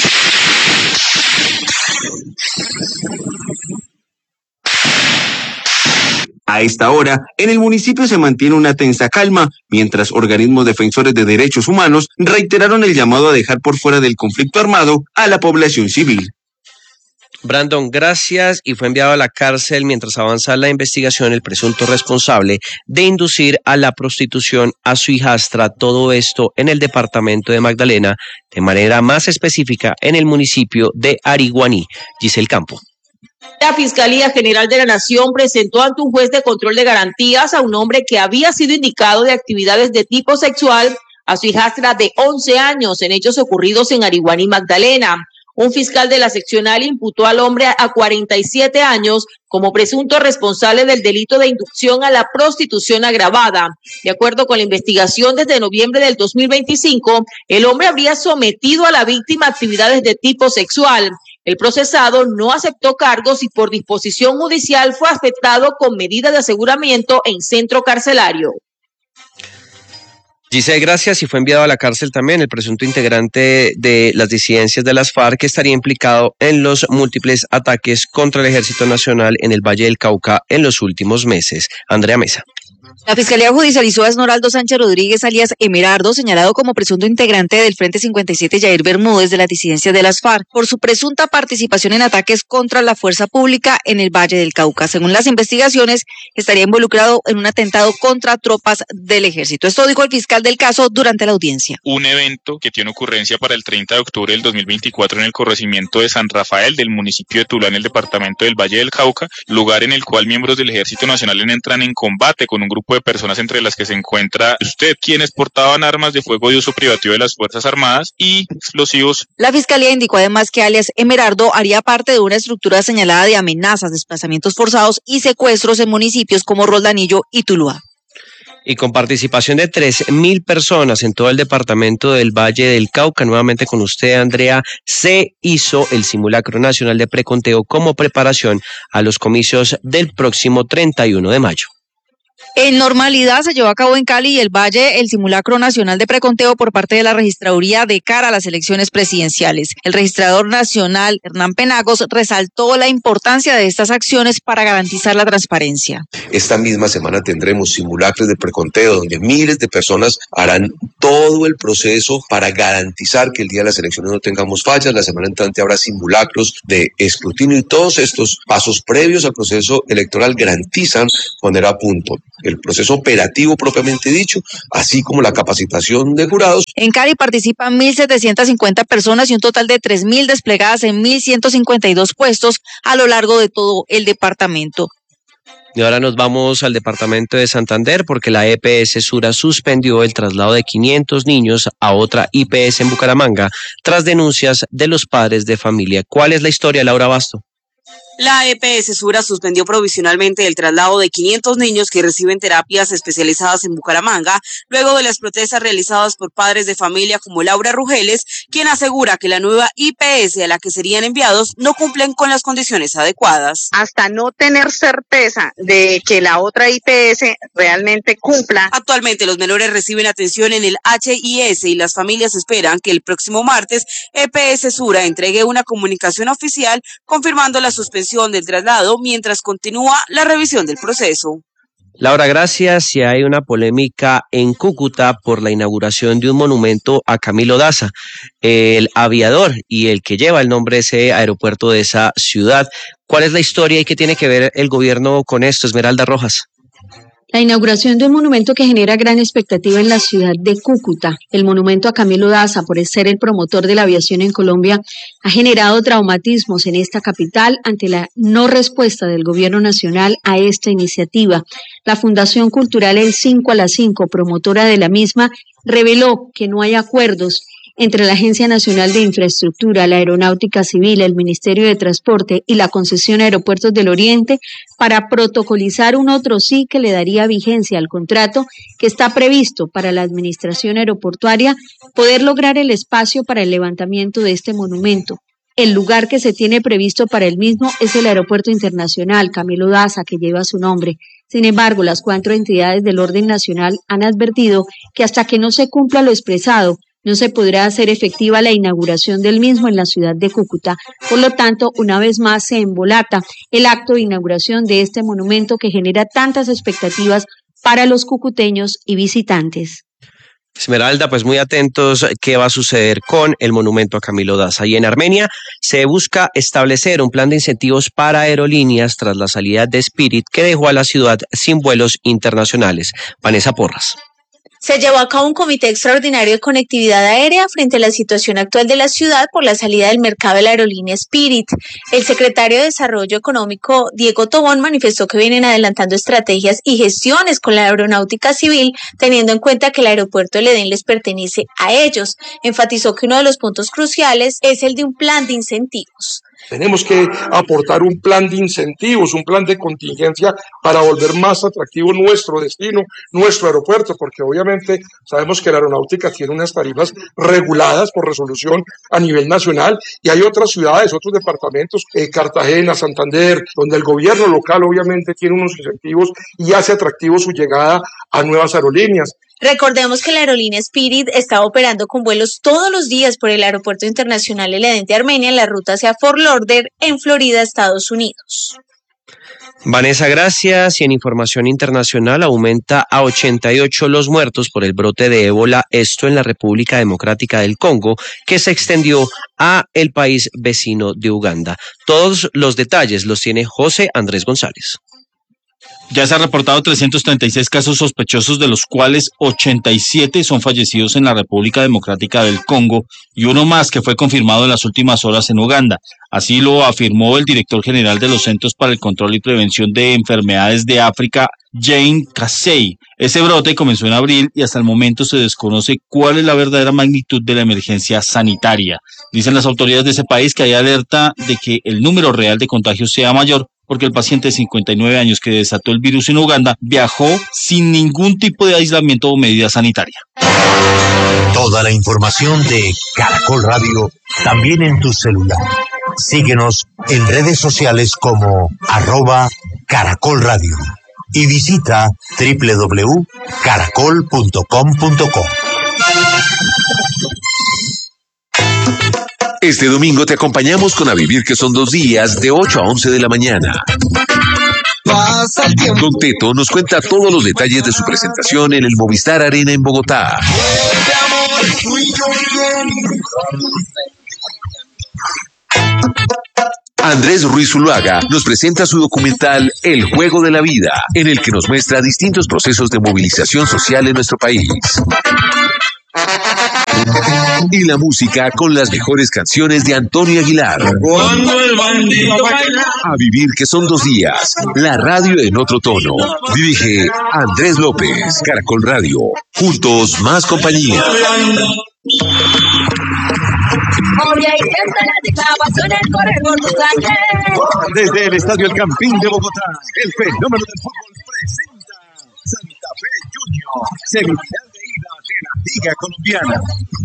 [SPEAKER 15] A esta hora, en el municipio se mantiene una tensa calma, mientras organismos defensores de derechos humanos reiteraron el llamado a dejar por fuera del conflicto armado a la población civil.
[SPEAKER 9] Brandon, gracias. Y fue enviado a la cárcel mientras avanza la investigación el presunto responsable de inducir a la prostitución a su hijastra, todo esto en el departamento de Magdalena, de manera más específica en el municipio de Ariguaní. Giselle Campo.
[SPEAKER 16] La Fiscalía General de la Nación presentó ante un juez de control de garantías a un hombre que había sido indicado de actividades de tipo sexual a su hijastra de 11 años en hechos ocurridos en Ariguaní, Magdalena. Un fiscal de la seccional imputó al hombre a 47 años como presunto responsable del delito de inducción a la prostitución agravada. De acuerdo con la investigación, desde noviembre del 2025, el hombre habría sometido a la víctima a actividades de tipo sexual. El procesado no aceptó cargos y por disposición judicial fue afectado con medidas de aseguramiento en centro carcelario.
[SPEAKER 9] Giselle, gracias. Y fue enviado a la cárcel también el presunto integrante de las disidencias de las FARC que estaría implicado en los múltiples ataques contra el Ejército Nacional en el Valle del Cauca en los últimos meses. Andrea Mesa.
[SPEAKER 11] La Fiscalía judicializó a Esmeraldo Sánchez Rodríguez, alias Emerardo, señalado como presunto integrante del Frente 57 Yair Bermúdez de las disidencias de las FARC, por su presunta participación en ataques contra la fuerza pública en el Valle del Cauca. Según las investigaciones, estaría involucrado en un atentado contra tropas del ejército. Esto dijo el fiscal del caso durante la audiencia.
[SPEAKER 17] Un evento que tiene ocurrencia para el 30 de octubre del 2024 en el corregimiento de San Rafael del municipio de Tuluá, en el departamento del Valle del Cauca, lugar en el cual miembros del Ejército Nacional entran en combate con un grupo de personas entre las que se encuentra usted, quienes portaban armas de fuego de uso privativo de las Fuerzas Armadas y explosivos.
[SPEAKER 11] La Fiscalía indicó además que alias Emerardo haría parte de una estructura señalada de amenazas, desplazamientos forzados y secuestros en municipios como Roldanillo y Tuluá.
[SPEAKER 9] Y con participación de 3.000 personas en todo el departamento del Valle del Cauca, nuevamente con usted, Andrea, se hizo el simulacro nacional de preconteo como preparación a los comicios del próximo 31 de mayo.
[SPEAKER 11] En normalidad se llevó a cabo en Cali y el Valle el simulacro nacional de preconteo por parte de la registraduría de cara a las elecciones presidenciales. El registrador nacional, Hernán Penagos, resaltó la importancia de estas acciones para garantizar la transparencia.
[SPEAKER 18] Esta misma semana tendremos simulacros de preconteo donde miles de personas harán todo el proceso para garantizar que el día de las elecciones no tengamos fallas. La semana entrante habrá simulacros de escrutinio y todos estos pasos previos al proceso electoral garantizan poner a punto el proceso operativo propiamente dicho, así como la capacitación de jurados.
[SPEAKER 11] En Cali participan 1.750 personas y un total de 3.000 desplegadas en 1.152 puestos a lo largo de todo el departamento.
[SPEAKER 9] Y ahora nos vamos al departamento de Santander porque la EPS Sura suspendió el traslado de 500 niños a otra IPS en Bucaramanga tras denuncias de los padres de familia. ¿Cuál es la historia, Laura Basto?
[SPEAKER 16] La EPS Sura suspendió provisionalmente el traslado de 500 niños que reciben terapias especializadas en Bucaramanga, luego de las protestas realizadas por padres de familia como Laura Rugeles, quien asegura que la nueva IPS a la que serían enviados no cumplen con las condiciones adecuadas.
[SPEAKER 19] Hasta no tener certeza de que la otra IPS realmente cumpla.
[SPEAKER 16] Actualmente los menores reciben atención en el HIS y las familias esperan que el próximo martes EPS Sura entregue una comunicación oficial confirmando la suspensión del traslado mientras continúa la revisión del proceso.
[SPEAKER 9] Laura, gracias. Y hay una polémica en Cúcuta por la inauguración de un monumento a Camilo Daza, el aviador y el que lleva el nombre de ese aeropuerto de esa ciudad. ¿Cuál es la historia y qué tiene que ver el gobierno con esto, Esmeralda Rojas?
[SPEAKER 20] La inauguración de un monumento que genera gran expectativa en la ciudad de Cúcuta, el monumento a Camilo Daza, por ser el promotor de la aviación en Colombia, ha generado traumatismos en esta capital ante la no respuesta del gobierno nacional a esta iniciativa. La Fundación Cultural El 5 a las 5, promotora de la misma, reveló que no hay acuerdos entre la Agencia Nacional de Infraestructura, la Aeronáutica Civil, el Ministerio de Transporte y la Concesión Aeropuertos del Oriente para protocolizar un otro sí que le daría vigencia al contrato que está previsto para la administración aeroportuaria poder lograr el espacio para el levantamiento de este monumento. El lugar que se tiene previsto para el mismo es el Aeropuerto Internacional Camilo Daza, que lleva su nombre. Sin embargo, las 4 entidades del orden nacional han advertido que hasta que no se cumpla lo expresado, no se podrá hacer efectiva la inauguración del mismo en la ciudad de Cúcuta. Por lo tanto, una vez más se embolata el acto de inauguración de este monumento que genera tantas expectativas para los cucuteños y visitantes.
[SPEAKER 9] Esmeralda, pues muy atentos qué va a suceder con el monumento a Camilo Daza. Y en Armenia se busca establecer un plan de incentivos para aerolíneas tras la salida de Spirit que dejó a la ciudad sin vuelos internacionales. Vanessa Porras.
[SPEAKER 21] Se llevó a cabo un comité extraordinario de conectividad aérea frente a la situación actual de la ciudad por la salida del mercado de la aerolínea Spirit. El secretario de Desarrollo Económico, Diego Tobón, manifestó que vienen adelantando estrategias y gestiones con la aeronáutica civil, teniendo en cuenta que el aeropuerto del Edén les pertenece a ellos. Enfatizó que uno de los puntos cruciales es el de un plan de incentivos.
[SPEAKER 22] Tenemos que aportar un plan de incentivos, un plan de contingencia para volver más atractivo nuestro destino, nuestro aeropuerto, porque obviamente sabemos que la aeronáutica tiene unas tarifas reguladas por resolución a nivel nacional y hay otras ciudades, otros departamentos, Cartagena, Santander, donde el gobierno local obviamente tiene unos incentivos y hace atractivo su llegada a nuevas aerolíneas.
[SPEAKER 21] Recordemos que la aerolínea Spirit está operando con vuelos todos los días por el Aeropuerto Internacional El Edén de Armenia en la ruta hacia Fort Lauderdale, en Florida, Estados Unidos.
[SPEAKER 9] Vanessa, gracias. Y en información internacional, aumenta a 88 los muertos por el brote de ébola, esto en la República Democrática del Congo, que se extendió a el país vecino de Uganda. Todos los detalles los tiene José Andrés González.
[SPEAKER 6] Ya se han reportado 336 casos sospechosos, de los cuales 87 son fallecidos en la República Democrática del Congo y uno más que fue confirmado en las últimas horas en Uganda. Así lo afirmó el director general de los Centros para el Control y Prevención de Enfermedades de África, Jane Casey. Ese brote comenzó en abril y hasta el momento se desconoce cuál es la verdadera magnitud de la emergencia sanitaria. Dicen las autoridades de ese país que hay alerta de que el número real de contagios sea mayor, porque el paciente de 59 años que desató el virus en Uganda viajó sin ningún tipo de aislamiento o medida sanitaria.
[SPEAKER 8] Toda la información de Caracol Radio también en tu celular. Síguenos en redes sociales como @Caracol Radio y visita www.caracol.com.co.
[SPEAKER 7] Este domingo te acompañamos con A Vivir, que son 2 días, de 8 a 11 de la mañana. Don Teto nos cuenta todos los detalles de su presentación en el Movistar Arena en Bogotá. Andrés Ruiz Zuluaga nos presenta su documental El Juego de la Vida, en el que nos muestra distintos procesos de movilización social en nuestro país. Y la música con las mejores canciones de Antonio Aguilar.
[SPEAKER 23] Cuando el bandido baila.
[SPEAKER 7] A Vivir, que son 2 días. La radio en otro tono. Dirige Andrés López. Caracol Radio. Juntos, más compañía.
[SPEAKER 5] Desde el Estadio El Campín de Bogotá, el fenómeno del fútbol presenta Santa Fe Junior, semifinal de ida de la Liga Colombiana.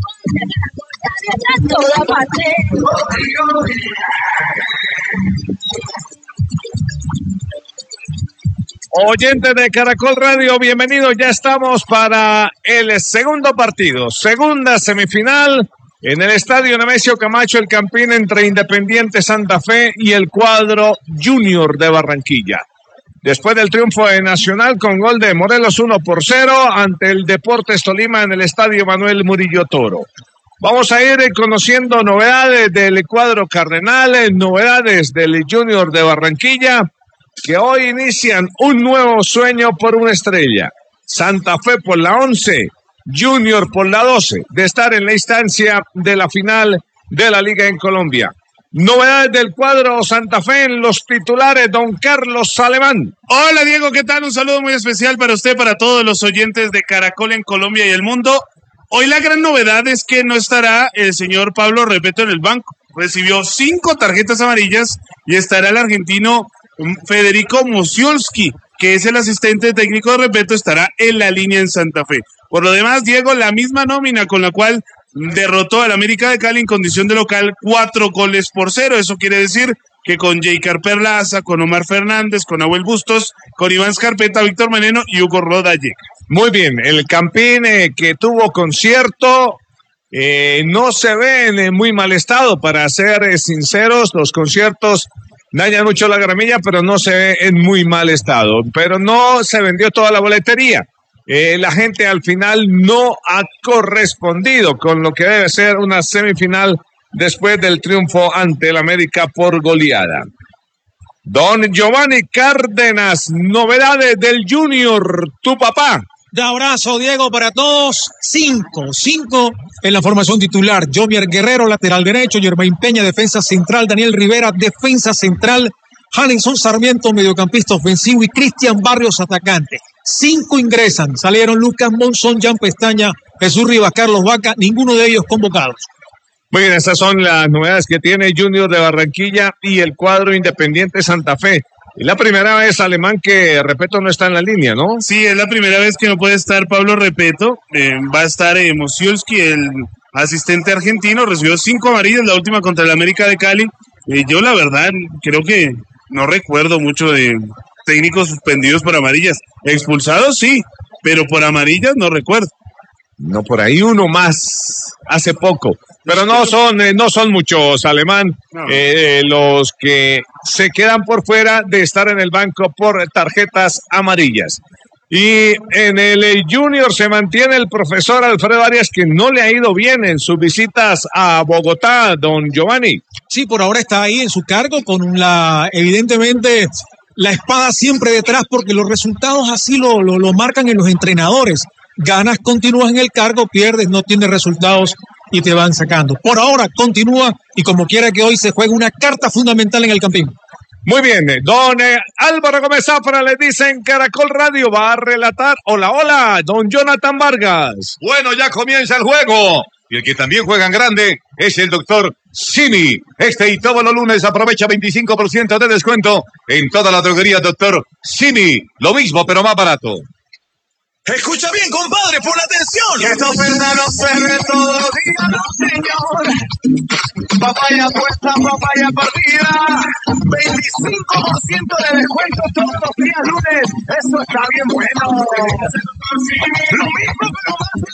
[SPEAKER 5] Oyentes de Caracol Radio, bienvenidos. Ya estamos para el segundo partido, segunda semifinal en el Estadio Nemesio Camacho El Campín, entre Independiente Santa Fe y el cuadro Junior de Barranquilla. Después del triunfo de Nacional con gol de Morelos 1-0 ante el Deportes Tolima en el Estadio Manuel Murillo Toro. Vamos a ir conociendo novedades del cuadro cardenal, novedades del Junior de Barranquilla, que hoy inician un nuevo sueño por una estrella. Santa Fe por la 11, Junior por la 12, de estar en la instancia de la final de la Liga en Colombia. Novedades del cuadro Santa Fe en los titulares, don Carlos Alemán.
[SPEAKER 24] Hola Diego, ¿qué tal? Un saludo muy especial para usted, para todos los oyentes de Caracol en Colombia y el mundo. Hoy la gran novedad es que no estará el señor Pablo Repeto en el banco. Recibió 5 tarjetas amarillas y estará el argentino Federico Musiolski, que es el asistente técnico de Repeto, estará en la línea en Santa Fe. Por lo demás, Diego, la misma nómina con la cual derrotó al América de Cali en condición de local 4-0. Eso quiere decir que con Jeicar Perlaza, con Omar Fernández, con Abuel Bustos, con Iván Scarpeta, Víctor Meneno y Hugo Rodallega.
[SPEAKER 1] Muy bien, el Campín que tuvo concierto no se ve en muy mal estado, para ser sinceros. Los conciertos dañan mucho la gramilla, pero no se ve en muy mal estado. Pero no se vendió toda la boletería. La gente al final no ha correspondido con lo que debe ser una semifinal después del triunfo ante el América por goleada. Don Giovanni Cárdenas, novedades del Junior, tu papá.
[SPEAKER 25] De abrazo, Diego, para todos. 5 en la formación titular. Jovier Guerrero, lateral derecho. Yermain Peña, defensa central. Daniel Rivera, defensa central. Hanison Sarmiento, mediocampista ofensivo. Y Cristian Barrios, atacante. 5 ingresan. Salieron Lucas Monzón, Jan Pestaña, Jesús Rivas, Carlos Vaca. Ninguno de ellos convocados.
[SPEAKER 1] Muy bien, estas son las novedades que tiene Junior de Barranquilla y el cuadro Independiente Santa Fe. Es la primera vez, Alemán, que Repeto no está en la línea, ¿no?
[SPEAKER 24] Sí, es la primera vez que no puede estar Pablo Repeto. Va a estar Musiolski, el asistente argentino. Recibió 5 amarillas, la última contra el América de Cali. Yo, la verdad, creo que no recuerdo mucho de técnicos suspendidos por amarillas. Expulsados, sí, pero por amarillas no recuerdo.
[SPEAKER 5] No, por ahí uno más hace poco. Pero no son muchos, Alemán, los que se quedan por fuera de estar en el banco por tarjetas amarillas. Y en el Junior se mantiene el profesor Alfredo Arias, que no le ha ido bien en sus visitas a Bogotá, don Giovanni.
[SPEAKER 25] Sí, por ahora está ahí en su cargo con evidentemente la espada siempre detrás, porque los resultados así lo marcan en los entrenadores. Ganas, continúas en el cargo, pierdes, no tienes resultados y te van sacando. Por ahora continúa y como quiera que hoy se juegue una carta fundamental en el Campín.
[SPEAKER 5] Muy bien, don Álvaro Gómez Zafra le dice en Caracol Radio, va a relatar. Hola, don Jonathan Vargas. Bueno, ya comienza el juego. Y el que también juega en grande es el doctor Simi. Este y todos los lunes aprovecha 25% de descuento en toda la droguería, doctor Simi. Lo mismo, pero más barato.
[SPEAKER 2] Escucha bien, compadre, pon atención. Que esta oferta no se ve todos los días, no, señor. Papaya puesta, papaya partida. 25% de descuento todos los días lunes. Eso está bien bueno. Lo mismo, pero más.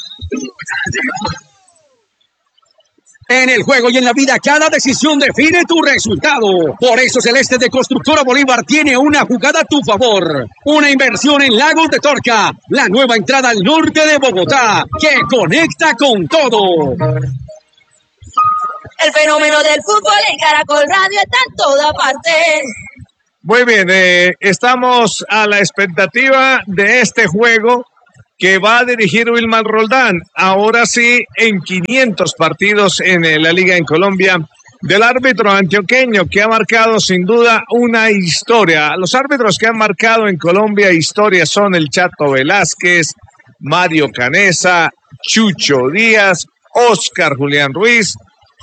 [SPEAKER 3] En el juego y en la vida, cada decisión define tu resultado. Por eso Celeste de Constructora Bolívar tiene una jugada a tu favor. Una inversión en Lagos de Torca, la nueva entrada al norte de Bogotá, que conecta con todo.
[SPEAKER 21] El fenómeno del fútbol en Caracol Radio está en toda parte.
[SPEAKER 5] Muy bien, estamos a la expectativa de este juego que va a dirigir Wilmar Roldán, ahora sí en 500 partidos en la Liga en Colombia, del árbitro antioqueño que ha marcado sin duda una historia. Los árbitros que han marcado en Colombia historia son el Chato Velázquez, Mario Canesa, Chucho Díaz, Oscar Julián Ruiz,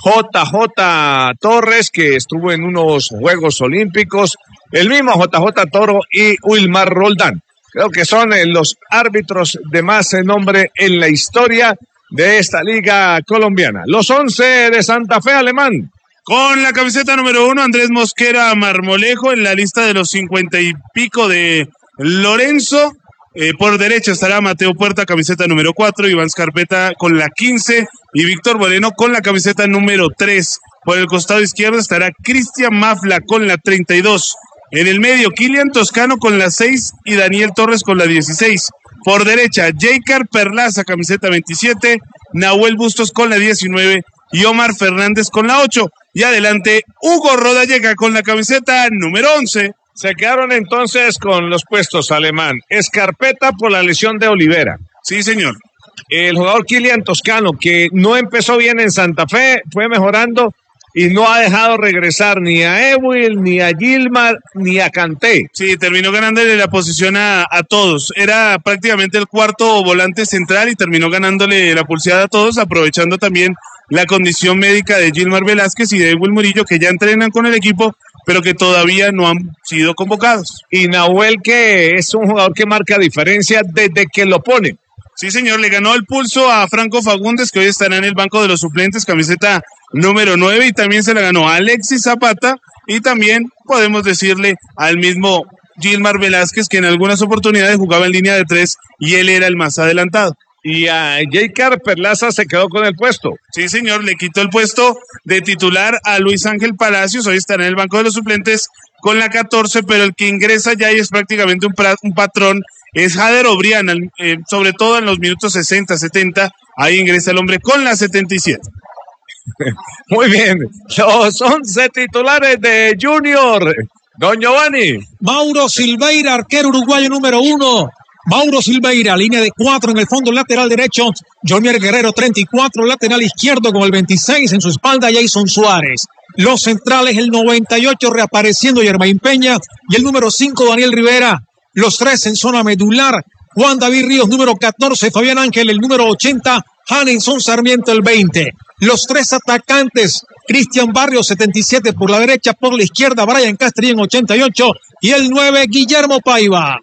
[SPEAKER 5] JJ Torres, que estuvo en unos Juegos Olímpicos, el mismo JJ Toro y Wilmar Roldán. Creo que son los árbitros de más nombre en la historia de esta liga colombiana. Los 11 de Santa Fe, Alemán.
[SPEAKER 24] Con la camiseta número 1, Andrés Mosquera Marmolejo, en la lista de los 50 y pico de Lorenzo. Por derecha estará Mateo Puerta, camiseta número 4, Iván Scarpeta con la 15 y Víctor Moreno con la camiseta número 3. Por el costado izquierdo estará Cristian Mafla con la 32. En el medio, Kilian Toscano con la 6 y Daniel Torres con la 16. Por derecha, Jaycar Perlaza, camiseta 27, Nahuel Bustos con la 19 y Omar Fernández con la 8. Y adelante, Hugo Rodallega con la camiseta número 11.
[SPEAKER 5] Se quedaron entonces con los puestos, Alemán. Escarpeta por la lesión de Olivera.
[SPEAKER 24] Sí, señor.
[SPEAKER 5] El jugador Kilian Toscano, que no empezó bien en Santa Fe, fue mejorando y no ha dejado regresar ni a Ewil, ni a Gilmar, ni a Kanté.
[SPEAKER 24] Sí, terminó ganándole la posición a todos. Era prácticamente el cuarto volante central y terminó ganándole la pulseada a todos, aprovechando también la condición médica de Gilmar Velázquez y de Ewil Murillo, que ya entrenan con el equipo, pero que todavía no han sido convocados.
[SPEAKER 5] Y Nahuel, que es un jugador que marca diferencia desde que lo pone.
[SPEAKER 24] Sí, señor, le ganó el pulso a Franco Fagundes, que hoy estará en el banco de los suplentes, camiseta número 9, y también se le ganó a Alexis Zapata, y también podemos decirle al mismo Gilmar Velázquez, que en algunas oportunidades jugaba en línea de 3, y él era el más adelantado.
[SPEAKER 5] Y a Jaycar Perlaza se quedó con el puesto.
[SPEAKER 24] Sí, señor, le quitó el puesto de titular a Luis Ángel Palacios, hoy estará en el banco de los suplentes con la 14, pero el que ingresa ya y es prácticamente un patrón, es Jader Obrián, sobre todo en los minutos 60, 70, ahí ingresa el hombre con la 77.
[SPEAKER 5] Muy bien, los 11 titulares de Junior, don Giovanni.
[SPEAKER 25] Mauro Silveira, arquero uruguayo número 1. Mauro Silveira, línea de 4 en el fondo lateral derecho. Jomier Guerrero, 34, lateral izquierdo con el 26 en su espalda. Jason Suárez. Los centrales, el 98 reapareciendo Yermain Peña y el número 5 Daniel Rivera. Los 3 en zona medular. Juan David Ríos, número 14, Fabián Ángel, el número 80, Hanenson Sarmiento, el 20. Los 3 atacantes, Cristian Barrios, 77 por la derecha, por la izquierda, Brian Castrillón, 88, y el 9, Guillermo Paiva.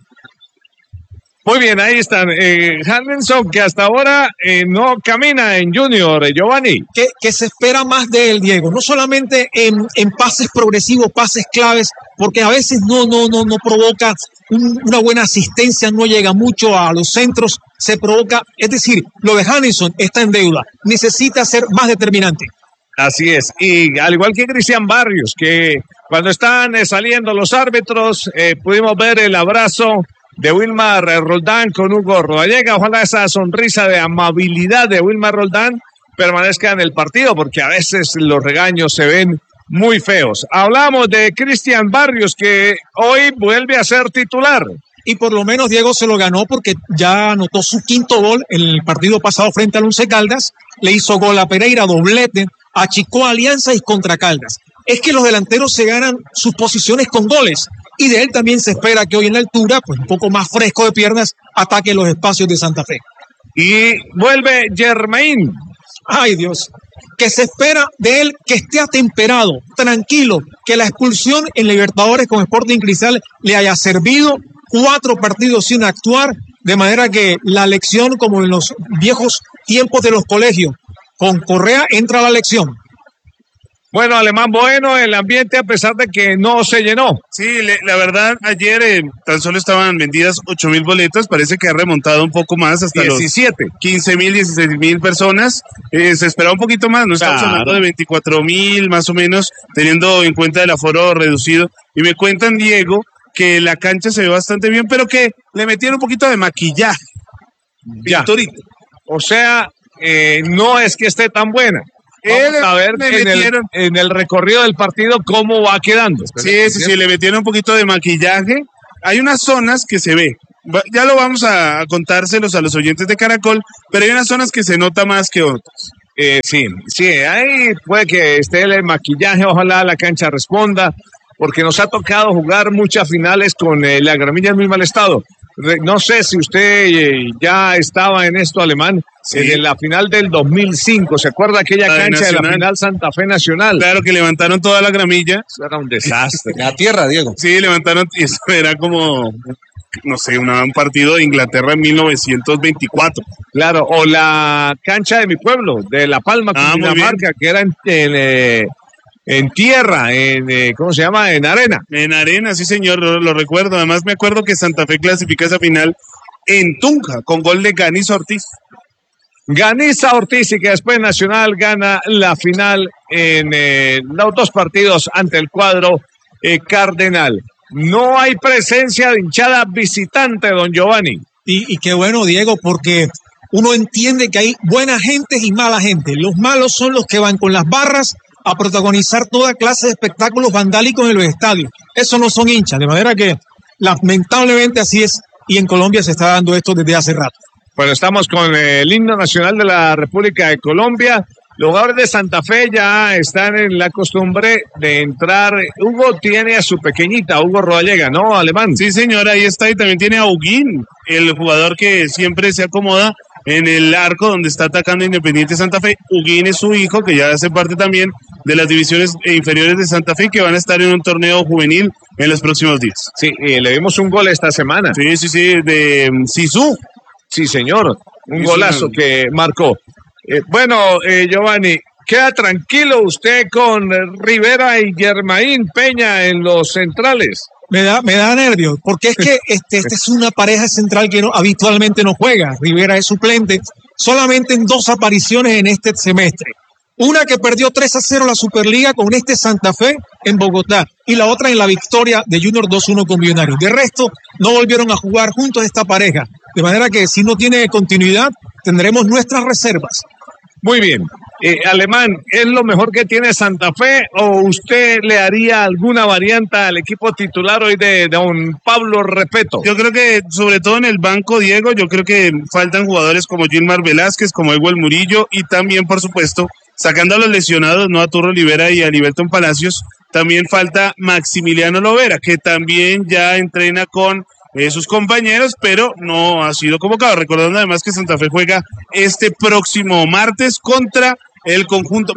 [SPEAKER 5] Muy bien, ahí están. Hanenson, que hasta ahora no camina en Junior, Giovanni.
[SPEAKER 25] Que se espera más de él, Diego. No solamente en pases progresivos, pases claves, porque a veces no provoca una buena asistencia, no llega mucho a los centros, se provoca, es decir, lo de Hanison está en deuda, necesita ser más determinante.
[SPEAKER 1] Así es, y al igual que Cristian Barrios, que cuando están saliendo los árbitros, pudimos ver el abrazo de Wilmar Roldán con Hugo Rodallega. Ojalá esa sonrisa de amabilidad de Wilmar Roldán permanezca en el partido, porque a veces los regaños se ven muy feos. Hablamos de Cristian Barrios, que hoy vuelve a ser titular.
[SPEAKER 25] Y por lo menos Diego se lo ganó porque ya anotó su quinto gol en el partido pasado frente al Once Caldas, le hizo gol a Pereira, doblete, achicó a Alianza y contra Caldas. Es que los delanteros se ganan sus posiciones con goles, y de él también se espera que hoy en la altura, pues un poco más fresco de piernas, ataque los espacios de Santa Fe.
[SPEAKER 1] Y vuelve Germain.
[SPEAKER 25] Ay, Dios, que se espera de él que esté atemperado, tranquilo, que la expulsión en Libertadores con Sporting Cristal le haya servido, 4 partidos sin actuar, de manera que la lección, como en los viejos tiempos de los colegios, con Correa entra la lección.
[SPEAKER 1] Bueno, Alemán, bueno el ambiente a pesar de que no se llenó.
[SPEAKER 24] Sí, la verdad, ayer tan solo estaban vendidas 8,000 boletas, parece que ha remontado un poco más hasta
[SPEAKER 1] 17.
[SPEAKER 24] Los 15,000, 16,000 personas. Se esperaba un poquito más, no estamos hablando de 24,000 más o menos, teniendo en cuenta el aforo reducido. Y me cuentan, Diego, que la cancha se ve bastante bien, pero que le metieron un poquito de maquillaje.
[SPEAKER 1] Ya. O sea, no es que esté tan buena. Vamos a ver en el recorrido del partido cómo va quedando.
[SPEAKER 24] Sí, le metieron un poquito de maquillaje. Hay unas zonas que se ve. Ya lo vamos a contárselos a los oyentes de Caracol, pero hay unas zonas que se nota más que otras.
[SPEAKER 1] Sí, ahí puede que esté el maquillaje, ojalá la cancha responda, porque nos ha tocado jugar muchas finales con la gramilla en muy mal estado. No sé si usted ya estaba en esto, Alemán, en la final del 2005, ¿se acuerda aquella cancha de la final Santa Fe Nacional?
[SPEAKER 24] Claro, que levantaron toda la gramilla.
[SPEAKER 1] Eso era un desastre.
[SPEAKER 5] La tierra, Diego.
[SPEAKER 24] Sí, levantaron, y eso era como, no sé, un partido de Inglaterra en 1924.
[SPEAKER 1] Claro, o la cancha de mi pueblo, de La Palma, Cundinamarca, que era en tierra, ¿cómo se llama? En arena.
[SPEAKER 24] En arena, sí señor, lo recuerdo. Además me acuerdo que Santa Fe clasifica esa final en Tunja, con gol de Ganiza Ortiz.
[SPEAKER 1] Ganiza Ortiz, y que después Nacional gana la final en los 2 partidos ante el cuadro cardenal. No hay presencia de hinchada visitante, don Giovanni.
[SPEAKER 25] Y qué bueno, Diego, porque uno entiende que hay buena gente y mala gente. Los malos son los que van con las barras a protagonizar toda clase de espectáculos vandálicos en los estadios. Esos no son hinchas, de manera que lamentablemente así es, y en Colombia se está dando esto desde hace rato.
[SPEAKER 1] Bueno, estamos con el himno nacional de la República de Colombia. Los jugadores de Santa Fe ya están en la costumbre de entrar. Hugo tiene a su pequeñita, Hugo Rodallega, ¿no, Alemán?
[SPEAKER 24] Sí, señor, ahí está, y también tiene a Huguín, el jugador que siempre se acomoda en el arco donde está atacando Independiente Santa Fe. Huguín es su hijo, que ya hace parte también de las divisiones inferiores de Santa Fe, que van a estar en un torneo juvenil en los próximos días.
[SPEAKER 1] Sí, le dimos un gol esta semana.
[SPEAKER 24] Sí, de Sisu.
[SPEAKER 1] Sí, señor, un golazo que marcó. Bueno, Giovanni, queda tranquilo usted con Rivera y Germain Peña en los centrales.
[SPEAKER 25] Me da nervios, porque es que esta es una pareja central que habitualmente no juega. Rivera es suplente solamente en 2 apariciones en este semestre. Una que perdió 3-0 la Superliga con Santa Fe en Bogotá, y la otra en la victoria de Junior 2-1 con Millonarios. De resto, no volvieron a jugar juntos esta pareja. De manera que si no tiene continuidad, tendremos nuestras reservas.
[SPEAKER 1] Muy bien. Alemán, ¿es lo mejor que tiene Santa Fe o usted le haría alguna variante al equipo titular hoy de don Pablo Repeto?
[SPEAKER 24] Yo creo que, sobre todo en el banco, Diego, yo creo que faltan jugadores como Gilmar Velázquez, como Ewell Murillo, y también, por supuesto, sacando a los lesionados, ¿no? A Turro Olivera y a Liberton Palacios, también falta Maximiliano Lovera, que también ya entrena con sus compañeros, pero no ha sido convocado. Recordando además que Santa Fe juega este próximo martes contra el conjunto,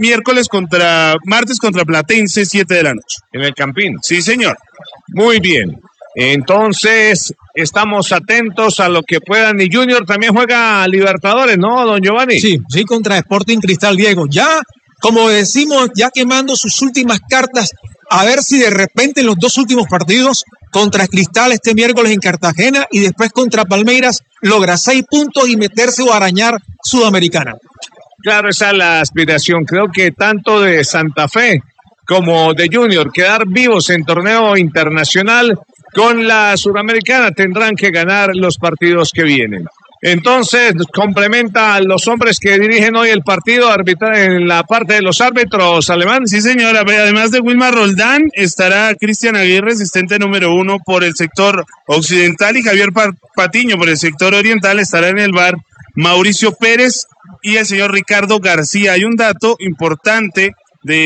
[SPEAKER 24] martes contra Platense, 7 de la noche.
[SPEAKER 1] En el Campín.
[SPEAKER 24] Sí, señor.
[SPEAKER 1] Muy bien. Entonces, estamos atentos a lo que puedan. Y Junior también juega a Libertadores, ¿no, don Giovanni?
[SPEAKER 25] Sí, contra Sporting Cristal, Diego. Ya como decimos, ya quemando sus últimas cartas, a ver si de repente en los dos últimos partidos, contra Cristal este miércoles en Cartagena y después contra Palmeiras, logra 6 puntos y meterse o arañar Sudamericana.
[SPEAKER 5] Claro, esa es la aspiración. Creo que tanto de Santa Fe como de Junior, quedar vivos en torneo internacional con la Sudamericana, tendrán que ganar los partidos que vienen. Entonces, complementa a los hombres que dirigen hoy el partido en la parte de los árbitros, Alemán.
[SPEAKER 24] Sí, señora. Además de Wilmar Roldán, estará Cristian Aguirre, asistente número 1 por el sector occidental, y Javier Patiño por el sector oriental. Estará en el VAR Mauricio Pérez y el señor Ricardo García. Hay un dato importante de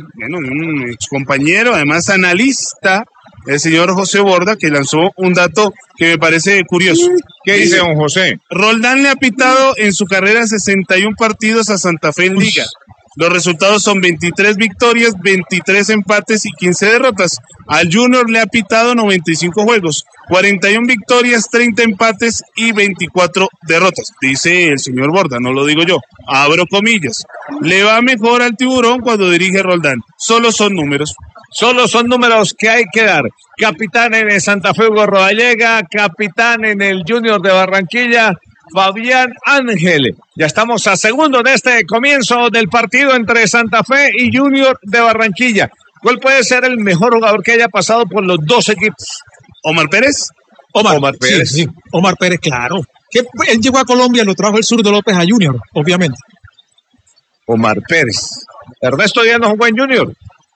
[SPEAKER 24] un ex compañero, además analista, el señor José Borda, que lanzó un dato que me parece curioso.
[SPEAKER 5] ¿Qué dice don José?
[SPEAKER 24] Roldán le ha pitado en su carrera 61 partidos a Santa Fe en Liga. Los resultados son 23 victorias, 23 empates y 15 derrotas. Al Junior le ha pitado 95 juegos, 41 victorias, 30 empates y 24 derrotas. Dice el señor Borda, no lo digo yo. Abro comillas. Le va mejor al Tiburón cuando dirige Roldán. Solo son números.
[SPEAKER 5] Solo son números que hay que dar. Capitán en el Santa Fe, Hugo Rodallega. Capitán en el Junior de Barranquilla, Fabián Ángel. Ya estamos a segundo de este comienzo del partido entre Santa Fe y Junior de Barranquilla. ¿Cuál puede ser el mejor jugador que haya pasado por los dos equipos?
[SPEAKER 24] ¿Omar Pérez?
[SPEAKER 25] Omar Pérez. Sí. Omar Pérez, claro. Que él llegó a Colombia, lo trajo el Zurdo López a Junior, obviamente.
[SPEAKER 5] Omar Pérez. Ernesto Díaz no jugó en Junior.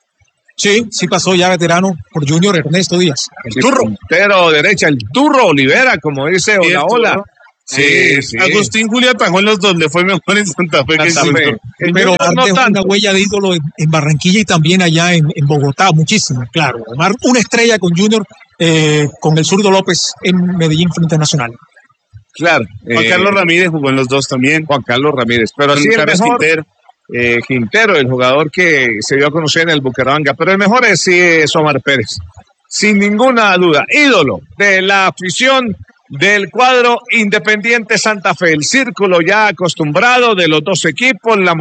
[SPEAKER 25] Sí pasó ya veterano por Junior, Ernesto Díaz.
[SPEAKER 5] El turro. Puntero derecha, el turro Olivera, como dice Hola.
[SPEAKER 24] Sí. Agustín Julio atajó en los dos, le fue mejor en Santa Fe que en Junior.
[SPEAKER 25] Pero antes una huella de ídolo en Barranquilla y también allá en Bogotá, muchísimo, claro. Omar, una estrella con Junior, con el Zurdo López en Medellín frente a Nacional.
[SPEAKER 5] Claro.
[SPEAKER 24] Juan Carlos Ramírez jugó en los dos también.
[SPEAKER 5] Juan Carlos Ramírez, pero así el mejor, Quintero, el jugador que se dio a conocer en el Bucaramanga, pero el mejor es Omar Pérez, sin ninguna duda, ídolo de la afición del cuadro Independiente Santa Fe, el círculo ya acostumbrado de los dos equipos, la